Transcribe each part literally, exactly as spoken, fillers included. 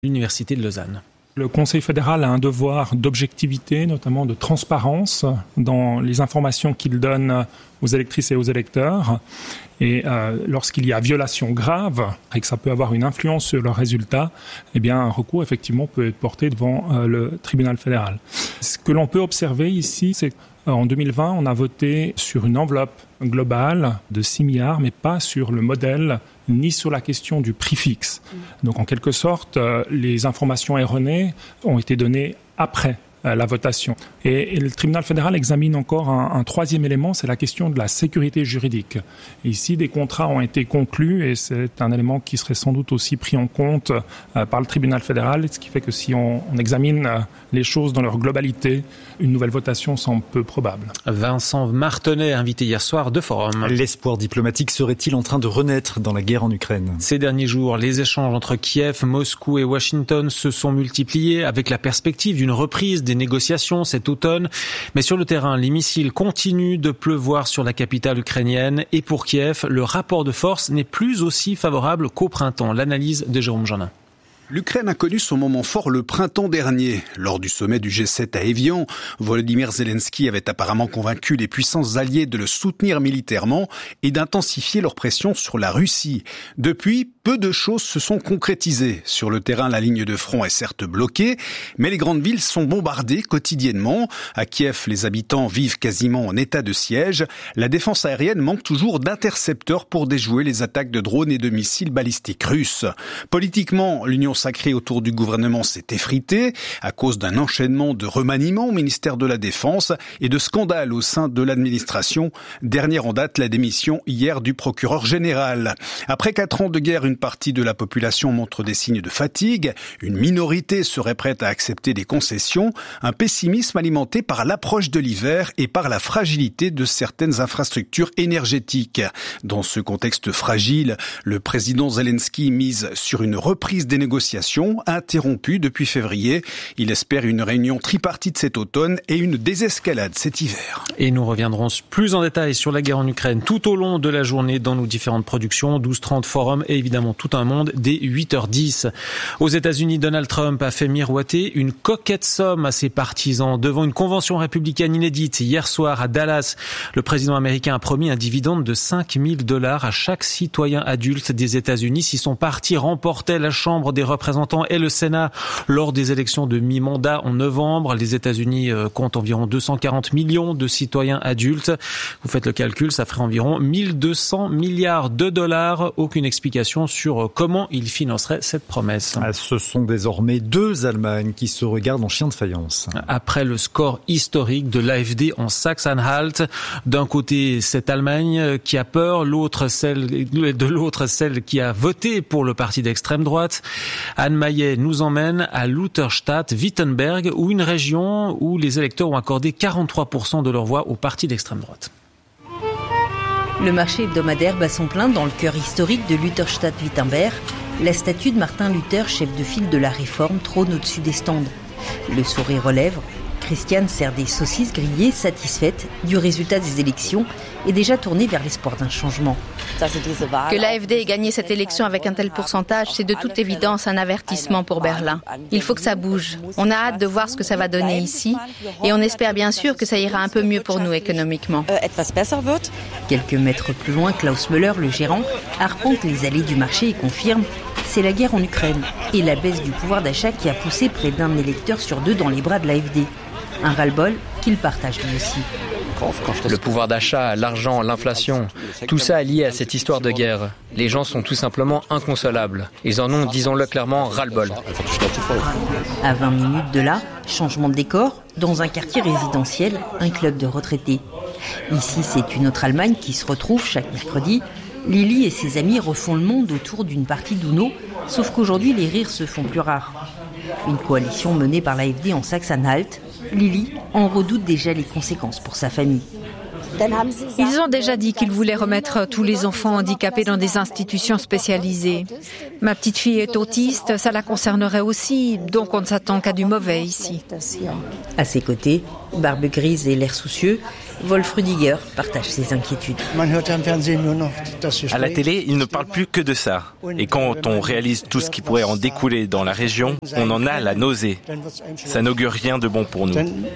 l'Université de Lausanne. Le Conseil fédéral a un devoir d'objectivité, notamment de transparence dans les informations qu'il donne aux électrices et aux électeurs. Et euh, lorsqu'il y a violation grave et que ça peut avoir une influence sur leurs résultats, eh bien un recours effectivement peut être porté devant euh, le tribunal fédéral. Ce que l'on peut observer ici, c'est qu'en deux mille vingt, on a voté sur une enveloppe globale de six milliards, mais pas sur le modèle ni sur la question du prix fixe. Donc en quelque sorte, euh, les informations erronées ont été données après euh, la votation. Et, et le tribunal fédéral examine encore un, un troisième élément, c'est la question de la sécurité juridique. Et ici, des contrats ont été conclus et c'est un élément qui serait sans doute aussi pris en compte euh, par le tribunal fédéral, ce qui fait que si on, on examine euh, les choses dans leur globalité, une nouvelle votation semble peu probable. Vincent Martenay, invité hier soir de Forum. L'espoir diplomatique serait-il en train de renaître dans la guerre en Ukraine ? Ces derniers jours, les échanges entre Kiev, Moscou et Washington se sont multipliés avec la perspective d'une reprise des négociations cet automne. Mais sur le terrain, les missiles continuent de pleuvoir sur la capitale ukrainienne. Et pour Kiev, le rapport de force n'est plus aussi favorable qu'au printemps. L'analyse de Jérôme Jeannin. L'Ukraine a connu son moment fort le printemps dernier. Lors du sommet du G sept à Évian, Volodymyr Zelensky avait apparemment convaincu les puissances alliées de le soutenir militairement et d'intensifier leur pression sur la Russie. Depuis, peu de choses se sont concrétisées. Sur le terrain, la ligne de front est certes bloquée, mais les grandes villes sont bombardées quotidiennement. À Kiev, les habitants vivent quasiment en état de siège. La défense aérienne manque toujours d'intercepteurs pour déjouer les attaques de drones et de missiles balistiques russes. Politiquement, l'Union sacrée autour du gouvernement s'est effritée à cause d'un enchaînement de remaniements au ministère de la Défense et de scandales au sein de l'administration. Dernière en date, la démission hier du procureur général. Après quatre ans de guerre, une partie de la population montre des signes de fatigue. Une minorité serait prête à accepter des concessions. Un pessimisme alimenté par l'approche de l'hiver et par la fragilité de certaines infrastructures énergétiques. Dans ce contexte fragile, le président Zelensky mise sur une reprise des négociations interrompue depuis février. Il espère une réunion tripartite cet automne et une désescalade cet hiver. Et nous reviendrons plus en détail sur la guerre en Ukraine tout au long de la journée dans nos différentes productions, douze trente Forum et évidemment Tout un monde dès huit heures dix. Aux États-Unis, Donald Trump a fait miroiter une coquette somme à ses partisans devant une convention républicaine inédite. Hier soir à Dallas, le président américain a promis un dividende de cinq mille dollars à chaque citoyen adulte des États-Unis si son parti remportait la Chambre des représentants et le Sénat lors des élections de mi-mandat en novembre. Les États-Unis comptent environ deux cent quarante millions de citoyens adultes. Vous faites le calcul, ça ferait environ mille deux cents milliards de dollars. Aucune explication sur comment il financerait cette promesse. Ce sont désormais deux Allemagnes qui se regardent en chien de faïence. Après le score historique de l'A F D en Saxe-Anhalt, d'un côté cette Allemagne qui a peur, l'autre celle de l'autre celle qui a voté pour le parti d'extrême droite. Anne Maillet nous emmène à Lutherstadt-Wittenberg, où une région où les électeurs ont accordé quarante-trois pour cent de leur voix au parti d'extrême droite. Le marché hebdomadaire bat son plein dans le cœur historique de Lutherstadt-Wittenberg. La statue de Martin Luther, chef de file de la Réforme, trône au-dessus des stands. Le sourire aux lèvres, Christiane sert des saucisses grillées, satisfaite du résultat des élections et déjà tournée vers l'espoir d'un changement. Que l'A F D ait gagné cette élection avec un tel pourcentage, c'est de toute évidence un avertissement pour Berlin. Il faut que ça bouge. On a hâte de voir ce que ça va donner ici et on espère bien sûr que ça ira un peu mieux pour nous économiquement. Quelques mètres plus loin, Klaus Müller, le gérant, arpente les allées du marché et confirme « c'est la guerre en Ukraine » et la baisse du pouvoir d'achat qui a poussé près d'un électeur sur deux dans les bras de l'A F D. Un ras-le-bol qu'il partage lui aussi. Le pouvoir d'achat, l'argent, l'inflation, tout ça est lié à cette histoire de guerre. Les gens sont tout simplement inconsolables. Ils en ont, disons-le clairement, ras-le-bol. À vingt minutes de là, changement de décor, dans un quartier résidentiel, un club de retraités. Ici, c'est une autre Allemagne qui se retrouve chaque mercredi. Lily et ses amis refont le monde autour d'une partie d'Uno, sauf qu'aujourd'hui, les rires se font plus rares. Une coalition menée par l'A F D en Saxe-Anhalt. Lily en redoute déjà les conséquences pour sa famille. Ils ont déjà dit qu'ils voulaient remettre tous les enfants handicapés dans des institutions spécialisées. Ma petite fille est autiste, ça la concernerait aussi, donc on ne s'attend qu'à du mauvais ici. À ses côtés, barbe grise et l'air soucieux, Wolf Rüdiger partage ses inquiétudes. À la télé, ils ne parlent plus que de ça. Et quand on réalise tout ce qui pourrait en découler dans la région, on en a la nausée. Ça n'augure rien de bon pour nous.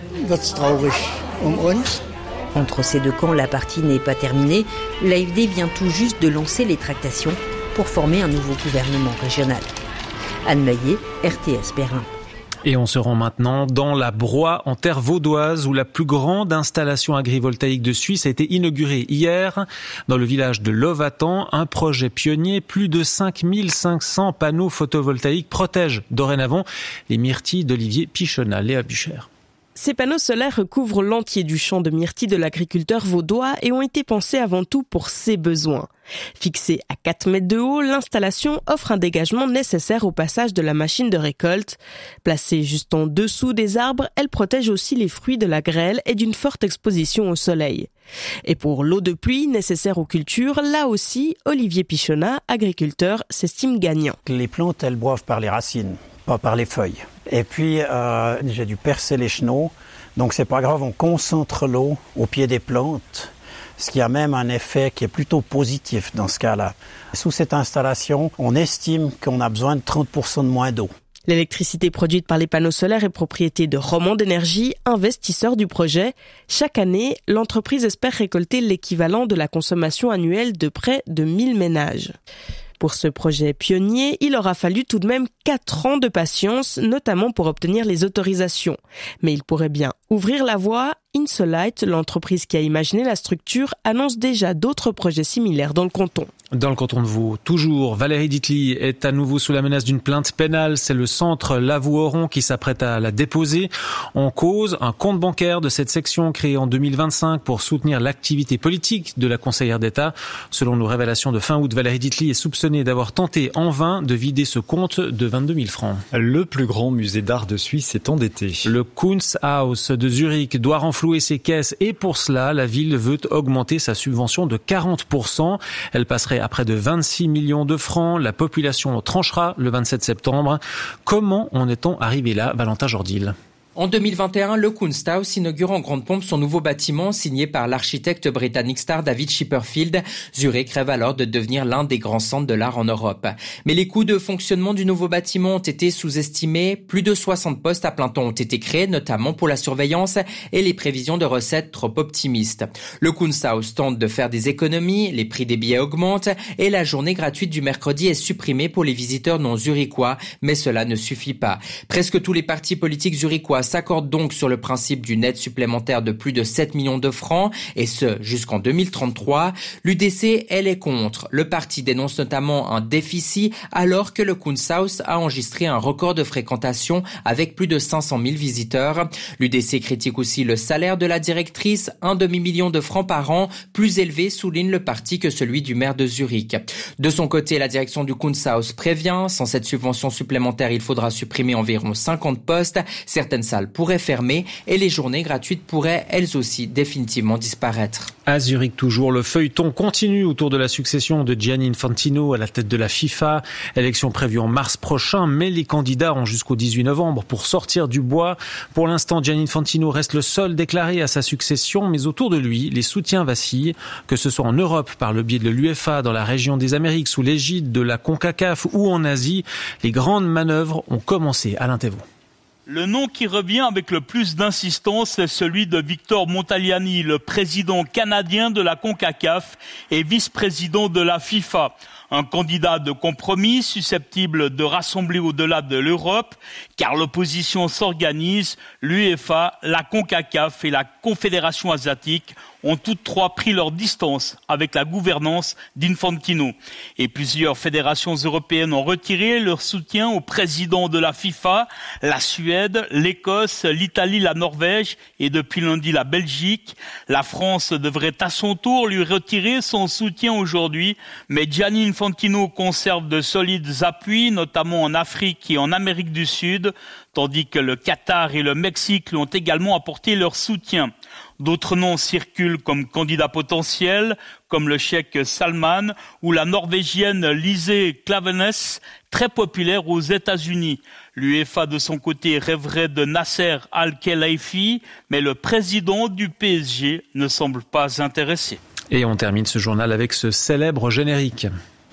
Entre ces deux camps, la partie n'est pas terminée. L'A F D vient tout juste de lancer les tractations pour former un nouveau gouvernement régional. Anne Maillet, R T S Berlin. Et on se rend maintenant dans la Broye en terre vaudoise où la plus grande installation agrivoltaïque de Suisse a été inaugurée hier dans le village de Lovatan. Un projet pionnier, plus de cinq mille cinq cents panneaux photovoltaïques protègent dorénavant les myrtilles d'Olivier Pichonna. Léa Bucher. Ces panneaux solaires recouvrent l'entier du champ de myrtilles de l'agriculteur vaudois et ont été pensés avant tout pour ses besoins. Fixée à quatre mètres de haut, l'installation offre un dégagement nécessaire au passage de la machine de récolte. Placée juste en dessous des arbres, elle protège aussi les fruits de la grêle et d'une forte exposition au soleil. Et pour l'eau de pluie nécessaire aux cultures, là aussi, Olivier Pichonna, agriculteur, s'estime gagnant. Les plantes, elles boivent par les racines, pas par les feuilles. Et puis, euh, j'ai dû percer les chenaux, donc c'est pas grave, on concentre l'eau au pied des plantes, ce qui a même un effet qui est plutôt positif dans ce cas-là. Sous cette installation, on estime qu'on a besoin de trente pour cent de moins d'eau. L'électricité produite par les panneaux solaires est propriété de Romand d'énergie, investisseur du projet. Chaque année, l'entreprise espère récolter l'équivalent de la consommation annuelle de près de mille ménages. Pour ce projet pionnier, il aura fallu tout de même quatre ans de patience, notamment pour obtenir les autorisations. Mais il pourrait bien ouvrir la voie. Insolite, l'entreprise qui a imaginé la structure, annonce déjà d'autres projets similaires dans le canton. Dans le canton de Vaud, toujours, Valérie Ditli est à nouveau sous la menace d'une plainte pénale. C'est le centre Lavaux-Oron qui s'apprête à la déposer. En cause, un compte bancaire de cette section créé en deux mille vingt-cinq pour soutenir l'activité politique de la conseillère d'État. Selon nos révélations de fin août, Valérie Ditli est soupçonnée d'avoir tenté en vain de vider ce compte de vingt-deux mille francs. Le plus grand musée d'art de Suisse est endetté. Le Kunsthaus de Zurich doit renflouer ses caisses et pour cela, la ville veut augmenter sa subvention de quarante pour cent. Elle passerait à près de vingt-six millions de francs. La population tranchera le vingt-sept septembre. Comment en est-on arrivé là, Valentin Jordil? En deux mille vingt et un, le Kunsthaus inaugure en grande pompe son nouveau bâtiment signé par l'architecte britannique star David Chipperfield. Zurich rêve alors de devenir l'un des grands centres de l'art en Europe. Mais les coûts de fonctionnement du nouveau bâtiment ont été sous-estimés. Plus de soixante postes à plein temps ont été créés, notamment pour la surveillance et les prévisions de recettes trop optimistes. Le Kunsthaus tente de faire des économies, les prix des billets augmentent et la journée gratuite du mercredi est supprimée pour les visiteurs non zurichois, mais cela ne suffit pas. Presque tous les partis politiques zurichois s'accorde donc sur le principe d'une aide supplémentaire de plus de sept millions de francs, et ce, jusqu'en deux mille trente-trois. L'U D C, elle, est contre. Le parti dénonce notamment un déficit, alors que le Kunsthaus a enregistré un record de fréquentation avec plus de cinq cent mille visiteurs. L'U D C critique aussi le salaire de la directrice, un demi-million de francs par an, plus élevé, souligne le parti, que celui du maire de Zurich. De son côté, la direction du Kunsthaus prévient, sans cette subvention supplémentaire, il faudra supprimer environ cinquante postes. Certaines salles pourraient fermer et les journées gratuites pourraient elles aussi définitivement disparaître. À Zurich toujours, le feuilleton continue autour de la succession de Gianni Infantino à la tête de la FIFA. Élection prévue en mars prochain, mais les candidats ont jusqu'au dix-huit novembre pour sortir du bois. Pour l'instant, Gianni Infantino reste le seul déclaré à sa succession, mais autour de lui, les soutiens vacillent, que ce soit en Europe par le biais de l'U E F A, dans la région des Amériques sous l'égide de la CONCACAF ou en Asie. Les grandes manœuvres ont commencé. Alain Thévaux. Le nom qui revient avec le plus d'insistance est celui de Victor Montagliani, le président canadien de la CONCACAF et vice-président de la FIFA. Un candidat de compromis susceptible de rassembler au-delà de l'Europe, car l'opposition s'organise. L'U E F A, la CONCACAF et la Confédération asiatique ont toutes trois pris leur distance avec la gouvernance d'Infantino. Et plusieurs fédérations européennes ont retiré leur soutien au président de la FIFA, la Suède, l'Écosse, l'Italie, la Norvège et depuis lundi la Belgique. La France devrait à son tour lui retirer son soutien aujourd'hui, mais Gianni Infantino Infantino conserve de solides appuis, notamment en Afrique et en Amérique du Sud, tandis que le Qatar et le Mexique lui ont également apporté leur soutien. D'autres noms circulent comme candidats potentiels, comme le cheikh Salman ou la norvégienne Lise Klaveness, très populaire aux États-Unis. L'UEFA, de son côté, rêverait de Nasser Al-Khelaifi, mais le président du P S G ne semble pas intéressé. Et on termine ce journal avec ce célèbre générique.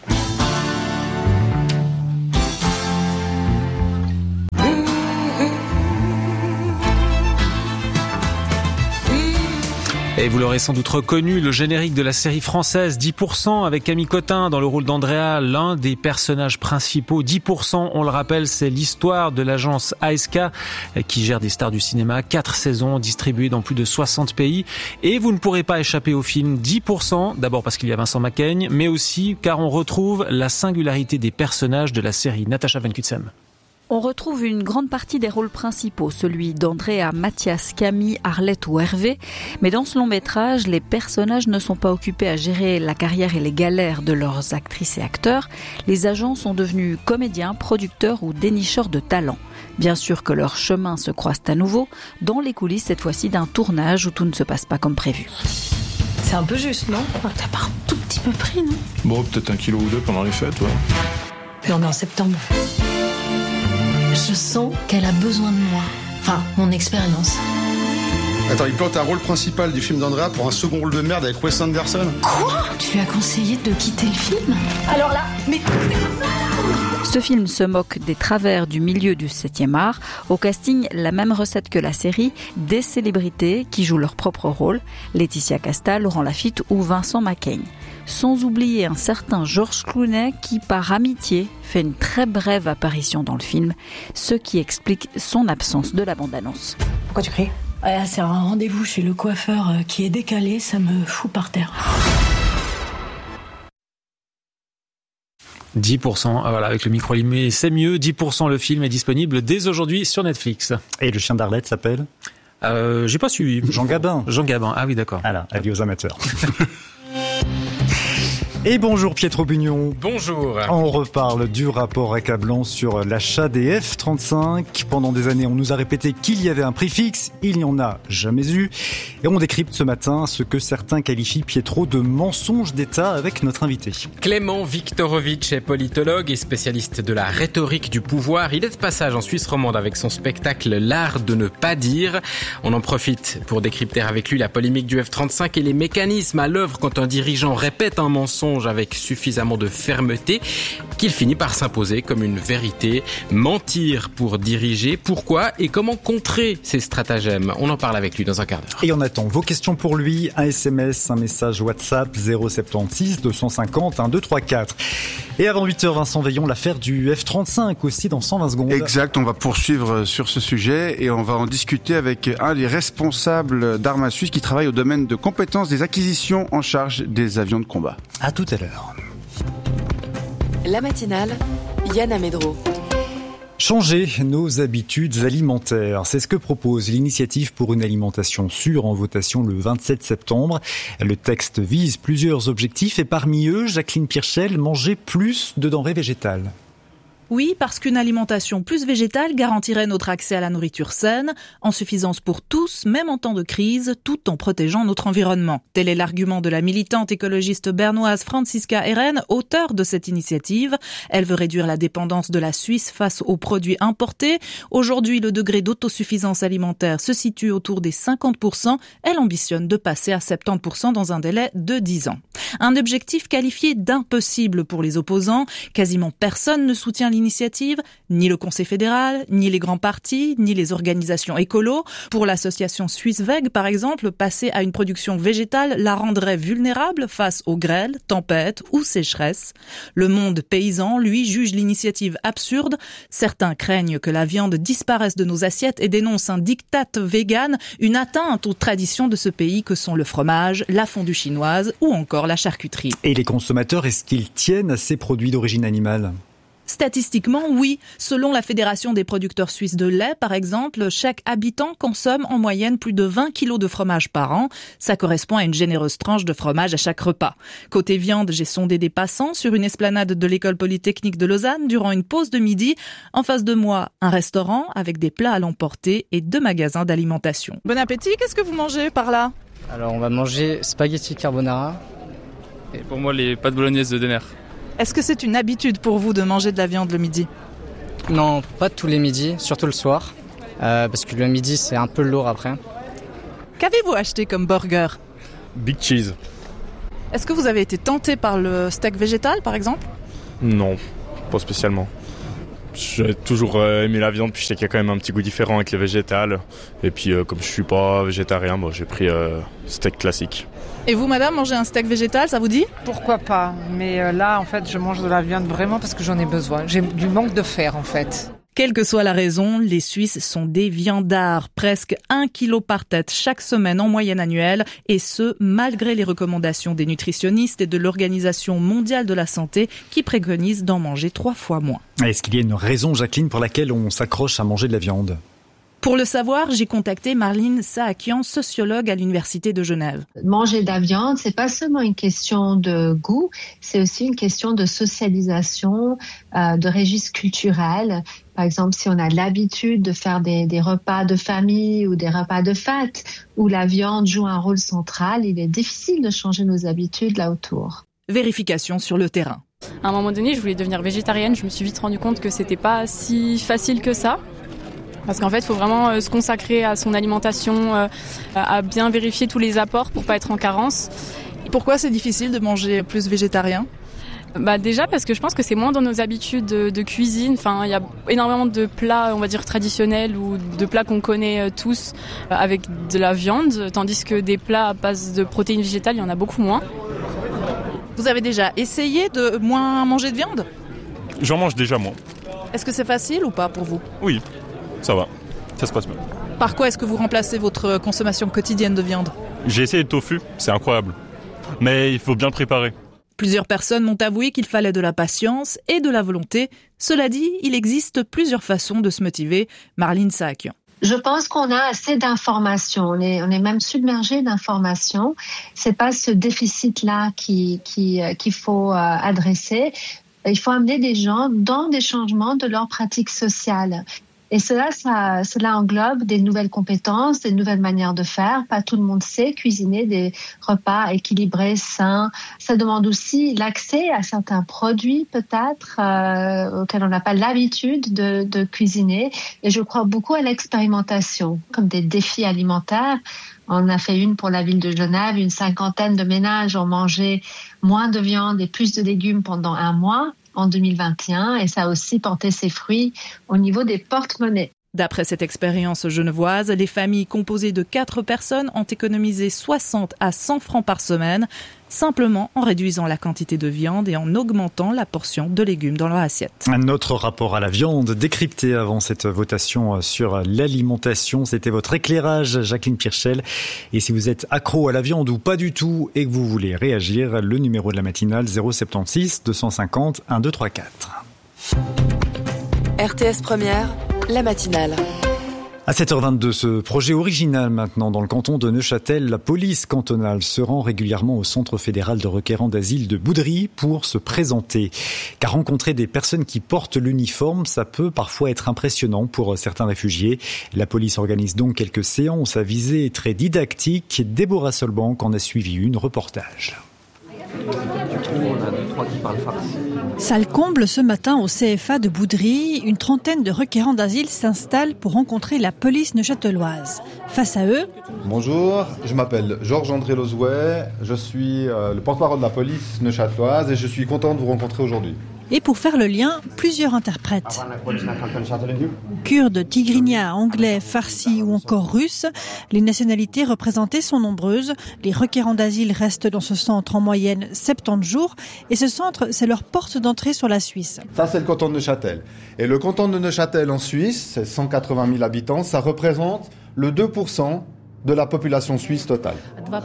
Et vous l'aurez sans doute reconnu, le générique de la série française dix pour cent avec Camille Cotin dans le rôle d'Andrea, l'un des personnages principaux. dix pour cent, on le rappelle, c'est l'histoire de l'agence A S K qui gère des stars du cinéma. Quatre saisons distribuées dans plus de soixante pays. Et vous ne pourrez pas échapper au film dix pour cent, d'abord parce qu'il y a Vincent Macaigne, mais aussi car on retrouve la singularité des personnages de la série. Natacha Van Kutsem. On retrouve une grande partie des rôles principaux, celui d'Andrea, Mathias, Camille, Arlette ou Hervé. Mais dans ce long métrage, les personnages ne sont pas occupés à gérer la carrière et les galères de leurs actrices et acteurs. Les agents sont devenus comédiens, producteurs ou dénicheurs de talents. Bien sûr que leurs chemins se croisent à nouveau, dans les coulisses cette fois-ci d'un tournage où tout ne se passe pas comme prévu. C'est un peu juste, non ? T'as pas un tout petit peu pris, non ? Bon, peut-être un kilo ou deux pendant les fêtes, ouais. Puis on est en septembre. Je sens qu'elle a besoin de moi. Enfin, mon expérience. Attends, il plante un rôle principal du film d'Andrea pour un second rôle de merde avec Wes Anderson. Quoi ? Tu lui as conseillé de quitter le film ? Alors là, mais... Ce film se moque des travers du milieu du septième art. Au casting, la même recette que la série, des célébrités qui jouent leur propre rôle, Laetitia Casta, Laurent Lafitte ou Vincent Macaigne. Sans oublier un certain Georges Clooney qui, par amitié, fait une très brève apparition dans le film, ce qui explique son absence de la bande-annonce. Pourquoi tu cries ? ah, C'est un rendez-vous chez le coiffeur qui est décalé, ça me fout par terre. dix pour cent, voilà, avec le micro allumé, c'est mieux. dix pour cent le film est disponible dès aujourd'hui sur Netflix. Et le chien d'Arlette s'appelle ? euh, J'ai pas suivi. Jean Gabin. Jean Gabin, ah oui d'accord. Voilà, avis aux amateurs. Et bonjour Pietro Bugnon. Bonjour. On reparle du rapport accablant sur l'achat des F trente-cinq. Pendant des années, on nous a répété qu'il y avait un prix fixe. Il n'y en a jamais eu. Et on décrypte ce matin ce que certains qualifient, Pietro, de mensonge d'État avec notre invité. Clément Viktorovitch est politologue et spécialiste de la rhétorique du pouvoir. Il est de passage en Suisse romande avec son spectacle L'art de ne pas dire. On en profite pour décrypter avec lui la polémique du F trente-cinq et les mécanismes à l'œuvre quand un dirigeant répète un mensonge avec suffisamment de fermeté qu'il finit par s'imposer comme une vérité. Mentir pour diriger, pourquoi et comment contrer ces stratagèmes ? On en parle avec lui dans un quart d'heure. Et on attend vos questions pour lui, un S M S, un message WhatsApp zéro sept six deux cent cinquante un deux trois quatre. Et avant huit heures, Vincent Veillon, l'affaire du F trente-cinq aussi dans cent vingt secondes. Exact, on va poursuivre sur ce sujet et on va en discuter avec un des responsables d'Arma Suisse qui travaille au domaine de compétences des acquisitions en charge des avions de combat. À tout à l'heure. La matinale, Yann Amedro. Changer nos habitudes alimentaires, c'est ce que propose l'initiative pour une alimentation sûre en votation le vingt-sept septembre. Le texte vise plusieurs objectifs et parmi eux, Jacqueline Pirchel, manger plus de denrées végétales. Oui, parce qu'une alimentation plus végétale garantirait notre accès à la nourriture saine, en suffisance pour tous, même en temps de crise, tout en protégeant notre environnement. Tel est l'argument de la militante écologiste bernoise Franziska Eren, auteure de cette initiative. Elle veut réduire la dépendance de la Suisse face aux produits importés. Aujourd'hui, le degré d'autosuffisance alimentaire se situe autour des cinquante pour cent. Elle ambitionne de passer à soixante-dix pour cent dans un délai de dix ans. Un objectif qualifié d'impossible pour les opposants. Quasiment personne ne soutient l'initiative. Initiative, ni le Conseil fédéral, ni les grands partis, ni les organisations écolo. Pour l'association Suisse Veg, par exemple, passer à une production végétale la rendrait vulnérable face aux grêles, tempêtes ou sécheresses. Le monde paysan, lui, juge l'initiative absurde. Certains craignent que la viande disparaisse de nos assiettes et dénoncent un diktat vegan, une atteinte aux traditions de ce pays que sont le fromage, la fondue chinoise ou encore la charcuterie. Et les consommateurs, est-ce qu'ils tiennent à ces produits d'origine animale ? Statistiquement, oui. Selon la Fédération des producteurs suisses de lait, par exemple, chaque habitant consomme en moyenne plus de vingt kilos de fromage par an. Ça correspond à une généreuse tranche de fromage à chaque repas. Côté viande, j'ai sondé des passants sur une esplanade de l'école polytechnique de Lausanne durant une pause de midi. En face de moi, un restaurant avec des plats à l'emporter et deux magasins d'alimentation. Bon appétit, qu'est-ce que vous mangez par là ? Alors on va manger spaghetti carbonara. Et pour moi, les pâtes bolognaises de Denner. Est-ce que c'est une habitude pour vous de manger de la viande le midi ? Non, pas tous les midis, surtout le soir. Euh, parce que le midi, c'est un peu lourd après. Qu'avez-vous acheté comme burger ? Big cheese. Est-ce que vous avez été tenté par le steak végétal, par exemple ? Non, pas spécialement. J'ai toujours aimé la viande, puis je sais qu'il y a quand même un petit goût différent avec les végétales. Et puis, euh, comme je suis pas végétarien, moi, j'ai pris euh, steak classique. Et vous, madame, manger un steak végétal, ça vous dit ? Pourquoi pas ? Mais euh, là, en fait, je mange de la viande vraiment parce que j'en ai besoin. J'ai du manque de fer, en fait. Quelle que soit la raison, les Suisses sont des viandards. Presque un kilo par tête chaque semaine en moyenne annuelle. Et ce, malgré les recommandations des nutritionnistes et de l'Organisation mondiale de la santé qui préconisent d'en manger trois fois moins. Est-ce qu'il y a une raison, Jacqueline, pour laquelle on s'accroche à manger de la viande ? Pour le savoir, j'ai contacté Marlene Saakian, sociologue à l'Université de Genève. Manger de la viande, c'est pas seulement une question de goût, c'est aussi une question de socialisation, euh, de registre culturel. Par exemple, si on a l'habitude de faire des, des repas de famille ou des repas de fête où la viande joue un rôle central, il est difficile de changer nos habitudes là autour. Vérification sur le terrain. À un moment donné, je voulais devenir végétarienne. Je me suis vite rendu compte que c'était pas si facile que ça. Parce qu'en fait, il faut vraiment se consacrer à son alimentation, à bien vérifier tous les apports pour pas être en carence. Pourquoi c'est difficile de manger plus végétarien ? Bah déjà parce que je pense que c'est moins dans nos habitudes de, de cuisine. Enfin, il y a énormément de plats, on va dire traditionnels ou de plats qu'on connaît tous avec de la viande, tandis que des plats à base de protéines végétales, il y en a beaucoup moins. Vous avez déjà essayé de moins manger de viande ? J'en mange déjà moins. Est-ce que c'est facile ou pas pour vous ? Oui. Ça va, ça se passe bien. Par quoi est-ce que vous remplacez votre consommation quotidienne de viande ? J'ai essayé le tofu, c'est incroyable. Mais il faut bien le préparer. Plusieurs personnes m'ont avoué qu'il fallait de la patience et de la volonté. Cela dit, il existe plusieurs façons de se motiver. Marlene Saakian. Je pense qu'on a assez d'informations. On est, on est même submergé d'informations. C'est pas ce déficit-là qui, qui, qu'il faut euh, adresser. Il faut amener des gens dans des changements de leurs pratiques sociales. Et cela, ça, cela englobe des nouvelles compétences, des nouvelles manières de faire. Pas tout le monde sait cuisiner des repas équilibrés, sains. Ça demande aussi l'accès à certains produits, peut-être, euh, auxquels on n'a pas l'habitude de, de cuisiner. Et je crois beaucoup à l'expérimentation, comme des défis alimentaires. On a fait une pour la ville de Genève. Une cinquantaine de ménages ont mangé moins de viande et plus de légumes pendant un mois. En deux mille vingt et un, et ça a aussi porté ses fruits au niveau des porte-monnaies. D'après cette expérience genevoise, les familles composées de quatre personnes ont économisé soixante à cent francs par semaine, simplement en réduisant la quantité de viande et en augmentant la portion de légumes dans leur assiette. Un autre rapport à la viande décrypté avant cette votation sur l'alimentation. C'était votre éclairage, Jacqueline Pirchel. Et si vous êtes accro à la viande ou pas du tout et que vous voulez réagir, le numéro de la matinale zéro sept six deux cent cinquante un deux trois quatre. R T S Première, la matinale. À sept heures vingt-deux, ce projet original maintenant dans le canton de Neuchâtel, la police cantonale se rend régulièrement au centre fédéral de requérants d'asile de Boudry pour se présenter. Car rencontrer des personnes qui portent l'uniforme, ça peut parfois être impressionnant pour certains réfugiés. La police organise donc quelques séances à visée très didactique. Déborah Solbank en a suivi une, reportage. Salle comble ce matin au C F A de Boudry, une trentaine de requérants d'asile s'installent pour rencontrer la police neuchâteloise. Face à eux... Bonjour, je m'appelle Georges-André Lozouet, je suis euh, le porte-parole de la police neuchâteloise et je suis content de vous rencontrer aujourd'hui. Et pour faire le lien, plusieurs interprètes. Kurdes, tigrinya, anglais, farsi ou encore russes, les nationalités représentées sont nombreuses. Les requérants d'asile restent dans ce centre en moyenne soixante-dix jours et ce centre, c'est leur porte d'entrée sur la Suisse. Ça, c'est le canton de Neuchâtel. Et le canton de Neuchâtel en Suisse, c'est cent quatre-vingt mille habitants, ça représente le deux pour cent de la population suisse totale.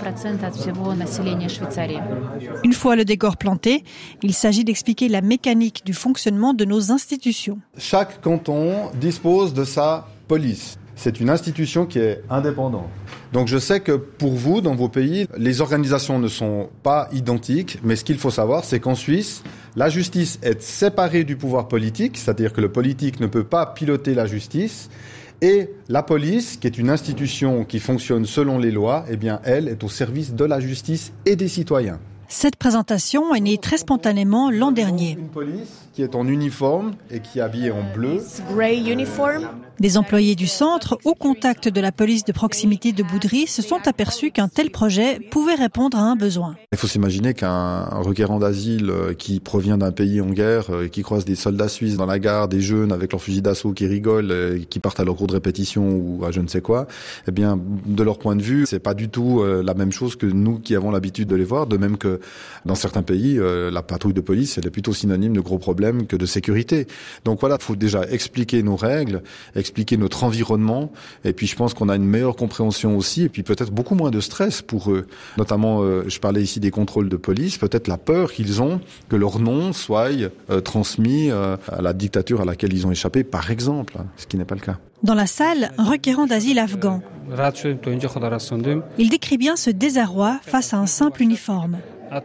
Une fois le décor planté, il s'agit d'expliquer la mécanique du fonctionnement de nos institutions. Chaque canton dispose de sa police. C'est une institution qui est indépendante. Donc je sais que pour vous, dans vos pays, les organisations ne sont pas identiques, mais ce qu'il faut savoir, c'est qu'en Suisse, la justice est séparée du pouvoir politique, c'est-à-dire que le politique ne peut pas piloter la justice, et la police, qui est une institution qui fonctionne selon les lois, eh bien, elle est au service de la justice et des citoyens. Cette présentation est née très spontanément l'an dernier. Une police qui est en uniforme et qui est habillée en bleu. Des employés du centre, au contact de la police de proximité de Boudry, se sont aperçus qu'un tel projet pouvait répondre à un besoin. Il faut s'imaginer qu'un requérant d'asile qui provient d'un pays en guerre, qui croise des soldats suisses dans la gare, des jeunes avec leurs fusils d'assaut qui rigolent, qui partent à leur cours de répétition ou à je ne sais quoi, eh bien, de leur point de vue, c'est pas du tout la même chose que nous qui avons l'habitude de les voir, de même que dans certains pays, la patrouille de police, elle est plutôt synonyme de gros problèmes que de sécurité. Donc voilà, il faut déjà expliquer nos règles, expliquer notre environnement, et puis je pense qu'on a une meilleure compréhension aussi, et puis peut-être beaucoup moins de stress pour eux. Notamment, euh, je parlais ici des contrôles de police, peut-être la peur qu'ils ont que leur nom soit euh, transmis euh, à la dictature à laquelle ils ont échappé, par exemple, hein, ce qui n'est pas le cas. Dans la salle, un requérant d'asile afghan. Il décrit bien ce désarroi face à un simple uniforme.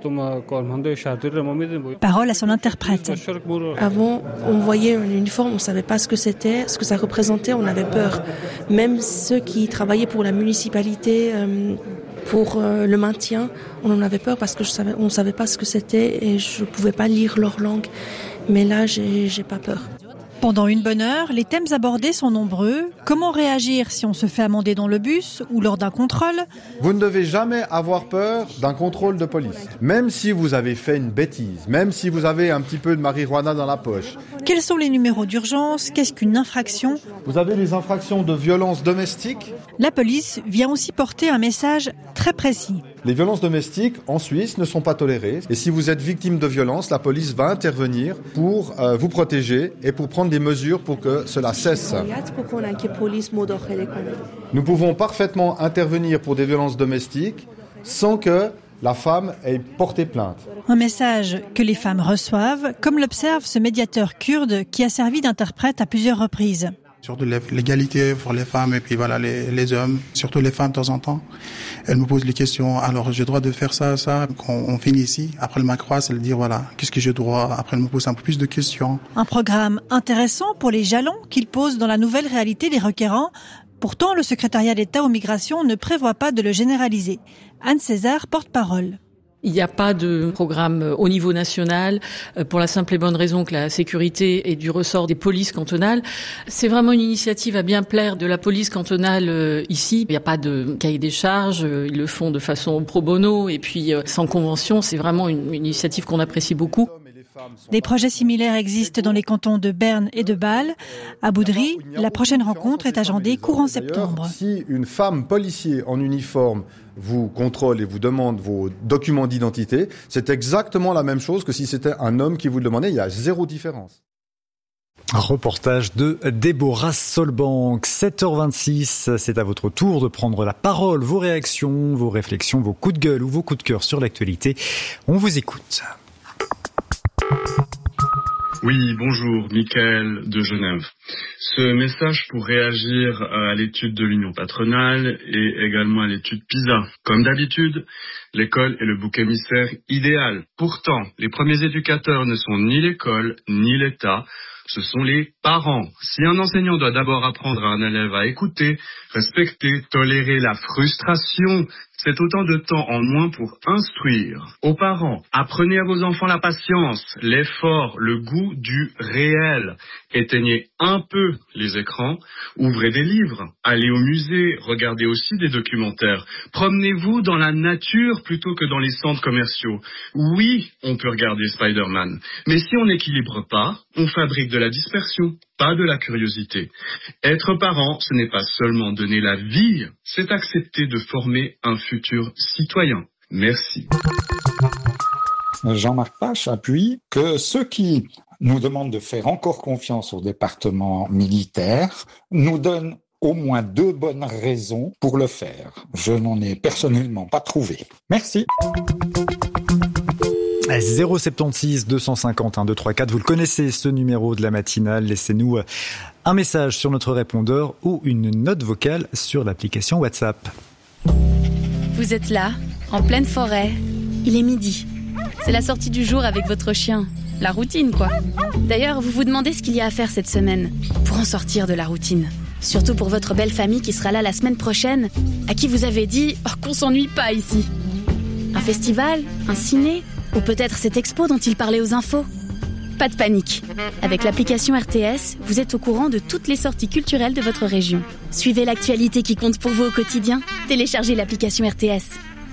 Parole à son interprète. Avant, on voyait un uniforme, on ne savait pas ce que c'était, ce que ça représentait, on avait peur. Même ceux qui travaillaient pour la municipalité, pour le maintien, on en avait peur parce que je savais, on ne savait pas ce que c'était et je ne pouvais pas lire leur langue. Mais là, j'ai, j'ai pas peur. Pendant une bonne heure, les thèmes abordés sont nombreux. Comment réagir si on se fait amender dans le bus ou lors d'un contrôle ? Vous ne devez jamais avoir peur d'un contrôle de police. Même si vous avez fait une bêtise, même si vous avez un petit peu de marijuana dans la poche. Quels sont les numéros d'urgence ? Qu'est-ce qu'une infraction ? Vous avez les infractions de violence domestique. La police vient aussi porter un message très précis. Les violences domestiques en Suisse ne sont pas tolérées. Et si vous êtes victime de violence, la police va intervenir pour euh, vous protéger et pour prendre des mesures pour que cela cesse. Nous pouvons parfaitement intervenir pour des violences domestiques sans que la femme ait porté plainte. Un message que les femmes reçoivent, comme l'observe ce médiateur kurde qui a servi d'interprète à plusieurs reprises. Surtout l'égalité pour les femmes et puis voilà les, les hommes, surtout les femmes de temps en temps. Elle me pose les questions, alors j'ai le droit de faire ça, ça, quand on finit ici. Après elle m'accroisse, elle dit voilà, qu'est-ce que j'ai droit. Après elle me pose un peu plus de questions. Un programme intéressant pour les jalons qu'il pose dans la nouvelle réalité des requérants. Pourtant, le secrétariat d'État aux migrations ne prévoit pas de le généraliser. Anne César, porte-parole. Il n'y a pas de programme au niveau national pour la simple et bonne raison que la sécurité est du ressort des polices cantonales. C'est vraiment une initiative à bien plaire de la police cantonale ici. Il n'y a pas de cahier des charges, ils le font de façon pro bono et puis sans convention. C'est vraiment une initiative qu'on apprécie beaucoup. Des projets similaires existent dans les cantons de Berne et de Bâle. À Boudry, la prochaine rencontre est agendée courant septembre. Si une femme policier en uniforme vous contrôle et vous demande vos documents d'identité, c'est exactement la même chose que si c'était un homme qui vous le demandait. Il y a zéro différence. Un reportage de Déborah Solbank. sept heures vingt-six, c'est à votre tour de prendre la parole, vos réactions, vos réflexions, vos coups de gueule ou vos coups de cœur sur l'actualité. On vous écoute. Oui, bonjour, Michael de Genève. Ce message pour réagir à l'étude de l'Union patronale et également à l'étude PISA. Comme d'habitude, l'école est le bouc émissaire idéal. Pourtant, les premiers éducateurs ne sont ni l'école, ni l'État, ce sont les parents. Si un enseignant doit d'abord apprendre à un élève à écouter, respecter, tolérer la frustration, c'est autant de temps en moins pour instruire. Aux parents, apprenez à vos enfants la patience, l'effort, le goût du réel. Éteignez un peu les écrans, ouvrez des livres, allez au musée, regardez aussi des documentaires. Promenez-vous dans la nature plutôt que dans les centres commerciaux. Oui, on peut regarder Spider-Man, mais si on n'équilibre pas, on fabrique de la dispersion, pas de la curiosité. Être parent, ce n'est pas seulement donner la vie, c'est accepter de former un futur citoyen. Merci. Jean-Marc Pache appuie que ceux qui nous demandent de faire encore confiance au département militaire nous donnent au moins deux bonnes raisons pour le faire. Je n'en ai personnellement pas trouvé. Merci. zéro soixante-seize deux cent cinquante un deux trois quatre, vous le connaissez ce numéro de la matinale, laissez-nous un message sur notre répondeur ou une note vocale sur l'application WhatsApp. Vous êtes là, en pleine forêt, il est midi. C'est la sortie du jour avec votre chien, la routine quoi. D'ailleurs, vous vous demandez ce qu'il y a à faire cette semaine pour en sortir de la routine. Surtout pour votre belle famille qui sera là la semaine prochaine, à qui vous avez dit oh, qu'on s'ennuie pas ici. Un festival, un ciné, ou peut-être cette expo dont il parlait aux infos. Pas de panique. Avec l'application R T S, vous êtes au courant de toutes les sorties culturelles de votre région. Suivez l'actualité qui compte pour vous au quotidien. Téléchargez l'application R T S.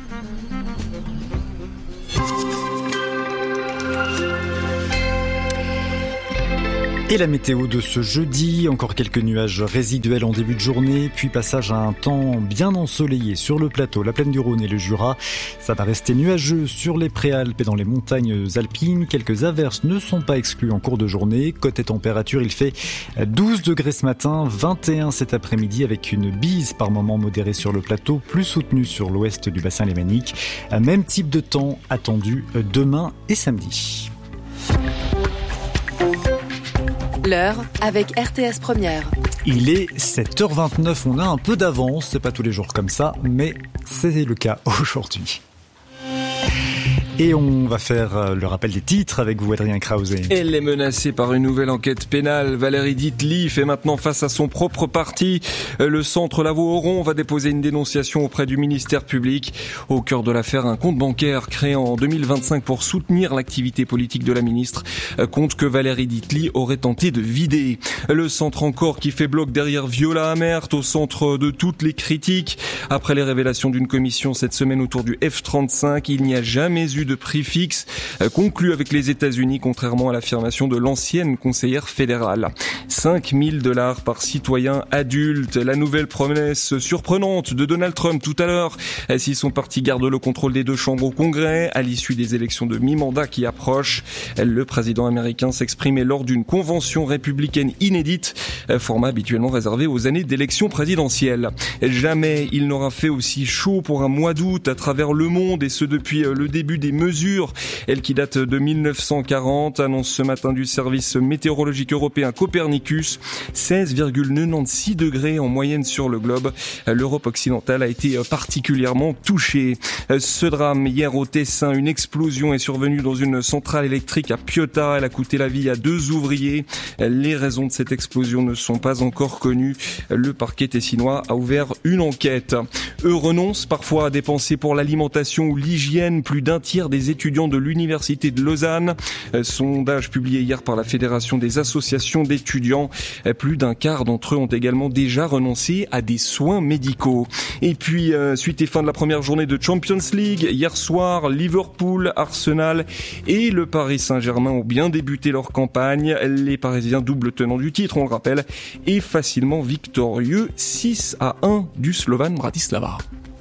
Et la météo de ce jeudi, encore quelques nuages résiduels en début de journée, puis passage à un temps bien ensoleillé sur le plateau, la plaine du Rhône et le Jura. Ça va rester nuageux sur les préalpes et dans les montagnes alpines. Quelques averses ne sont pas exclues en cours de journée. Côté température, il fait douze degrés ce matin, vingt et un cet après-midi avec une bise par moments modérée sur le plateau, plus soutenue sur l'ouest du bassin lémanique. Même type de temps attendu demain et samedi. L'heure avec R T S Première. Il est sept heures vingt-neuf, on a un peu d'avance, c'est pas tous les jours comme ça, mais c'est le cas aujourd'hui. Et on va faire le rappel des titres avec vous, Adrien Krause. Elle est menacée par une nouvelle enquête pénale. Valérie Ditli fait maintenant face à son propre parti. Le centre Lavaux-Oron va déposer une dénonciation auprès du ministère public. Au cœur de l'affaire, un compte bancaire créé en deux mille vingt-cinq pour soutenir l'activité politique de la ministre. Compte que Valérie Ditli aurait tenté de vider. Le centre encore qui fait bloc derrière Viola Amert, au centre de toutes les critiques. Après les révélations d'une commission cette semaine autour du F trente-cinq, il n'y a jamais eu de prix fixe conclu avec les États-Unis, contrairement à l'affirmation de l'ancienne conseillère fédérale. cinq mille dollars par citoyen adulte. La nouvelle promesse surprenante de Donald Trump tout à l'heure. Si son parti garde le contrôle des deux chambres au Congrès, à l'issue des élections de mi-mandat qui approchent, le président américain s'exprimait lors d'une convention républicaine inédite, format habituellement réservé aux années d'élections présidentielles. Jamais il n'aura fait aussi chaud pour un mois d'août à travers le monde, et ce depuis le début des mesures, elle qui date de mille neuf cent quarante, annonce ce matin du service météorologique européen Copernicus, seize virgule quatre-vingt-seize degrés en moyenne sur le globe. L'Europe occidentale a été particulièrement touchée. Ce drame hier au Tessin, une explosion est survenue dans une centrale électrique à Piota. Elle a coûté la vie à deux ouvriers. Les raisons de cette explosion ne sont pas encore connues. Le parquet tessinois a ouvert une enquête. Eux renoncent parfois à dépenser pour l'alimentation ou l'hygiène. Plus d'un tiers des étudiants de l'université de Lausanne. Sondage publié hier par la Fédération des associations d'étudiants. Plus d'un quart d'entre eux ont également déjà renoncé à des soins médicaux. Et puis, suite et fin de la première journée de Champions League, hier soir, Liverpool, Arsenal et le Paris Saint-Germain ont bien débuté leur campagne. Les Parisiens, double tenants du titre, on le rappelle, et facilement victorieux, six à un du Slovan Bratislava.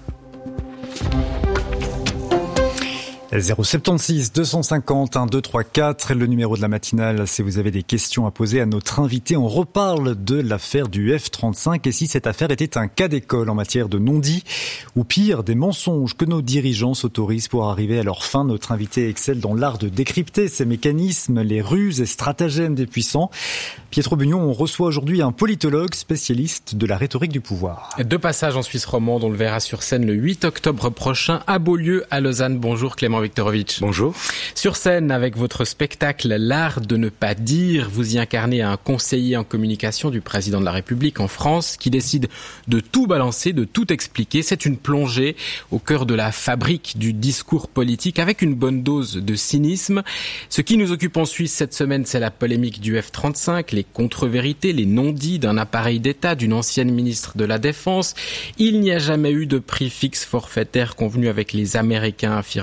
zéro soixante-seize deux cent cinquante un deux trois quatre, le numéro de la matinale si vous avez des questions à poser à notre invité. On reparle de l'affaire du F trente-cinq et si cette affaire était un cas d'école en matière de non-dits ou pire, des mensonges que nos dirigeants s'autorisent pour arriver à leur fin. Notre invité excelle dans l'art de décrypter ces mécanismes, les ruses et stratagèmes des puissants. Pietro Bugnon, on reçoit aujourd'hui un politologue spécialiste de la rhétorique du pouvoir. Deux passages en Suisse romande, on le verra sur scène le huit octobre prochain à Beaulieu, à Lausanne. Bonjour Clément Viktorovitch. Bonjour. Sur scène, avec votre spectacle L'art de ne pas dire, vous y incarnez un conseiller en communication du président de la République en France qui décide de tout balancer, de tout expliquer. C'est une plongée au cœur de la fabrique du discours politique avec une bonne dose de cynisme. Ce qui nous occupe en Suisse cette semaine, c'est la polémique du F trente-cinq, les contre-vérités, les non-dits d'un appareil d'État, d'une ancienne ministre de la Défense. Il n'y a jamais eu de prix fixe forfaitaire convenu avec les Américains, affirmait mardi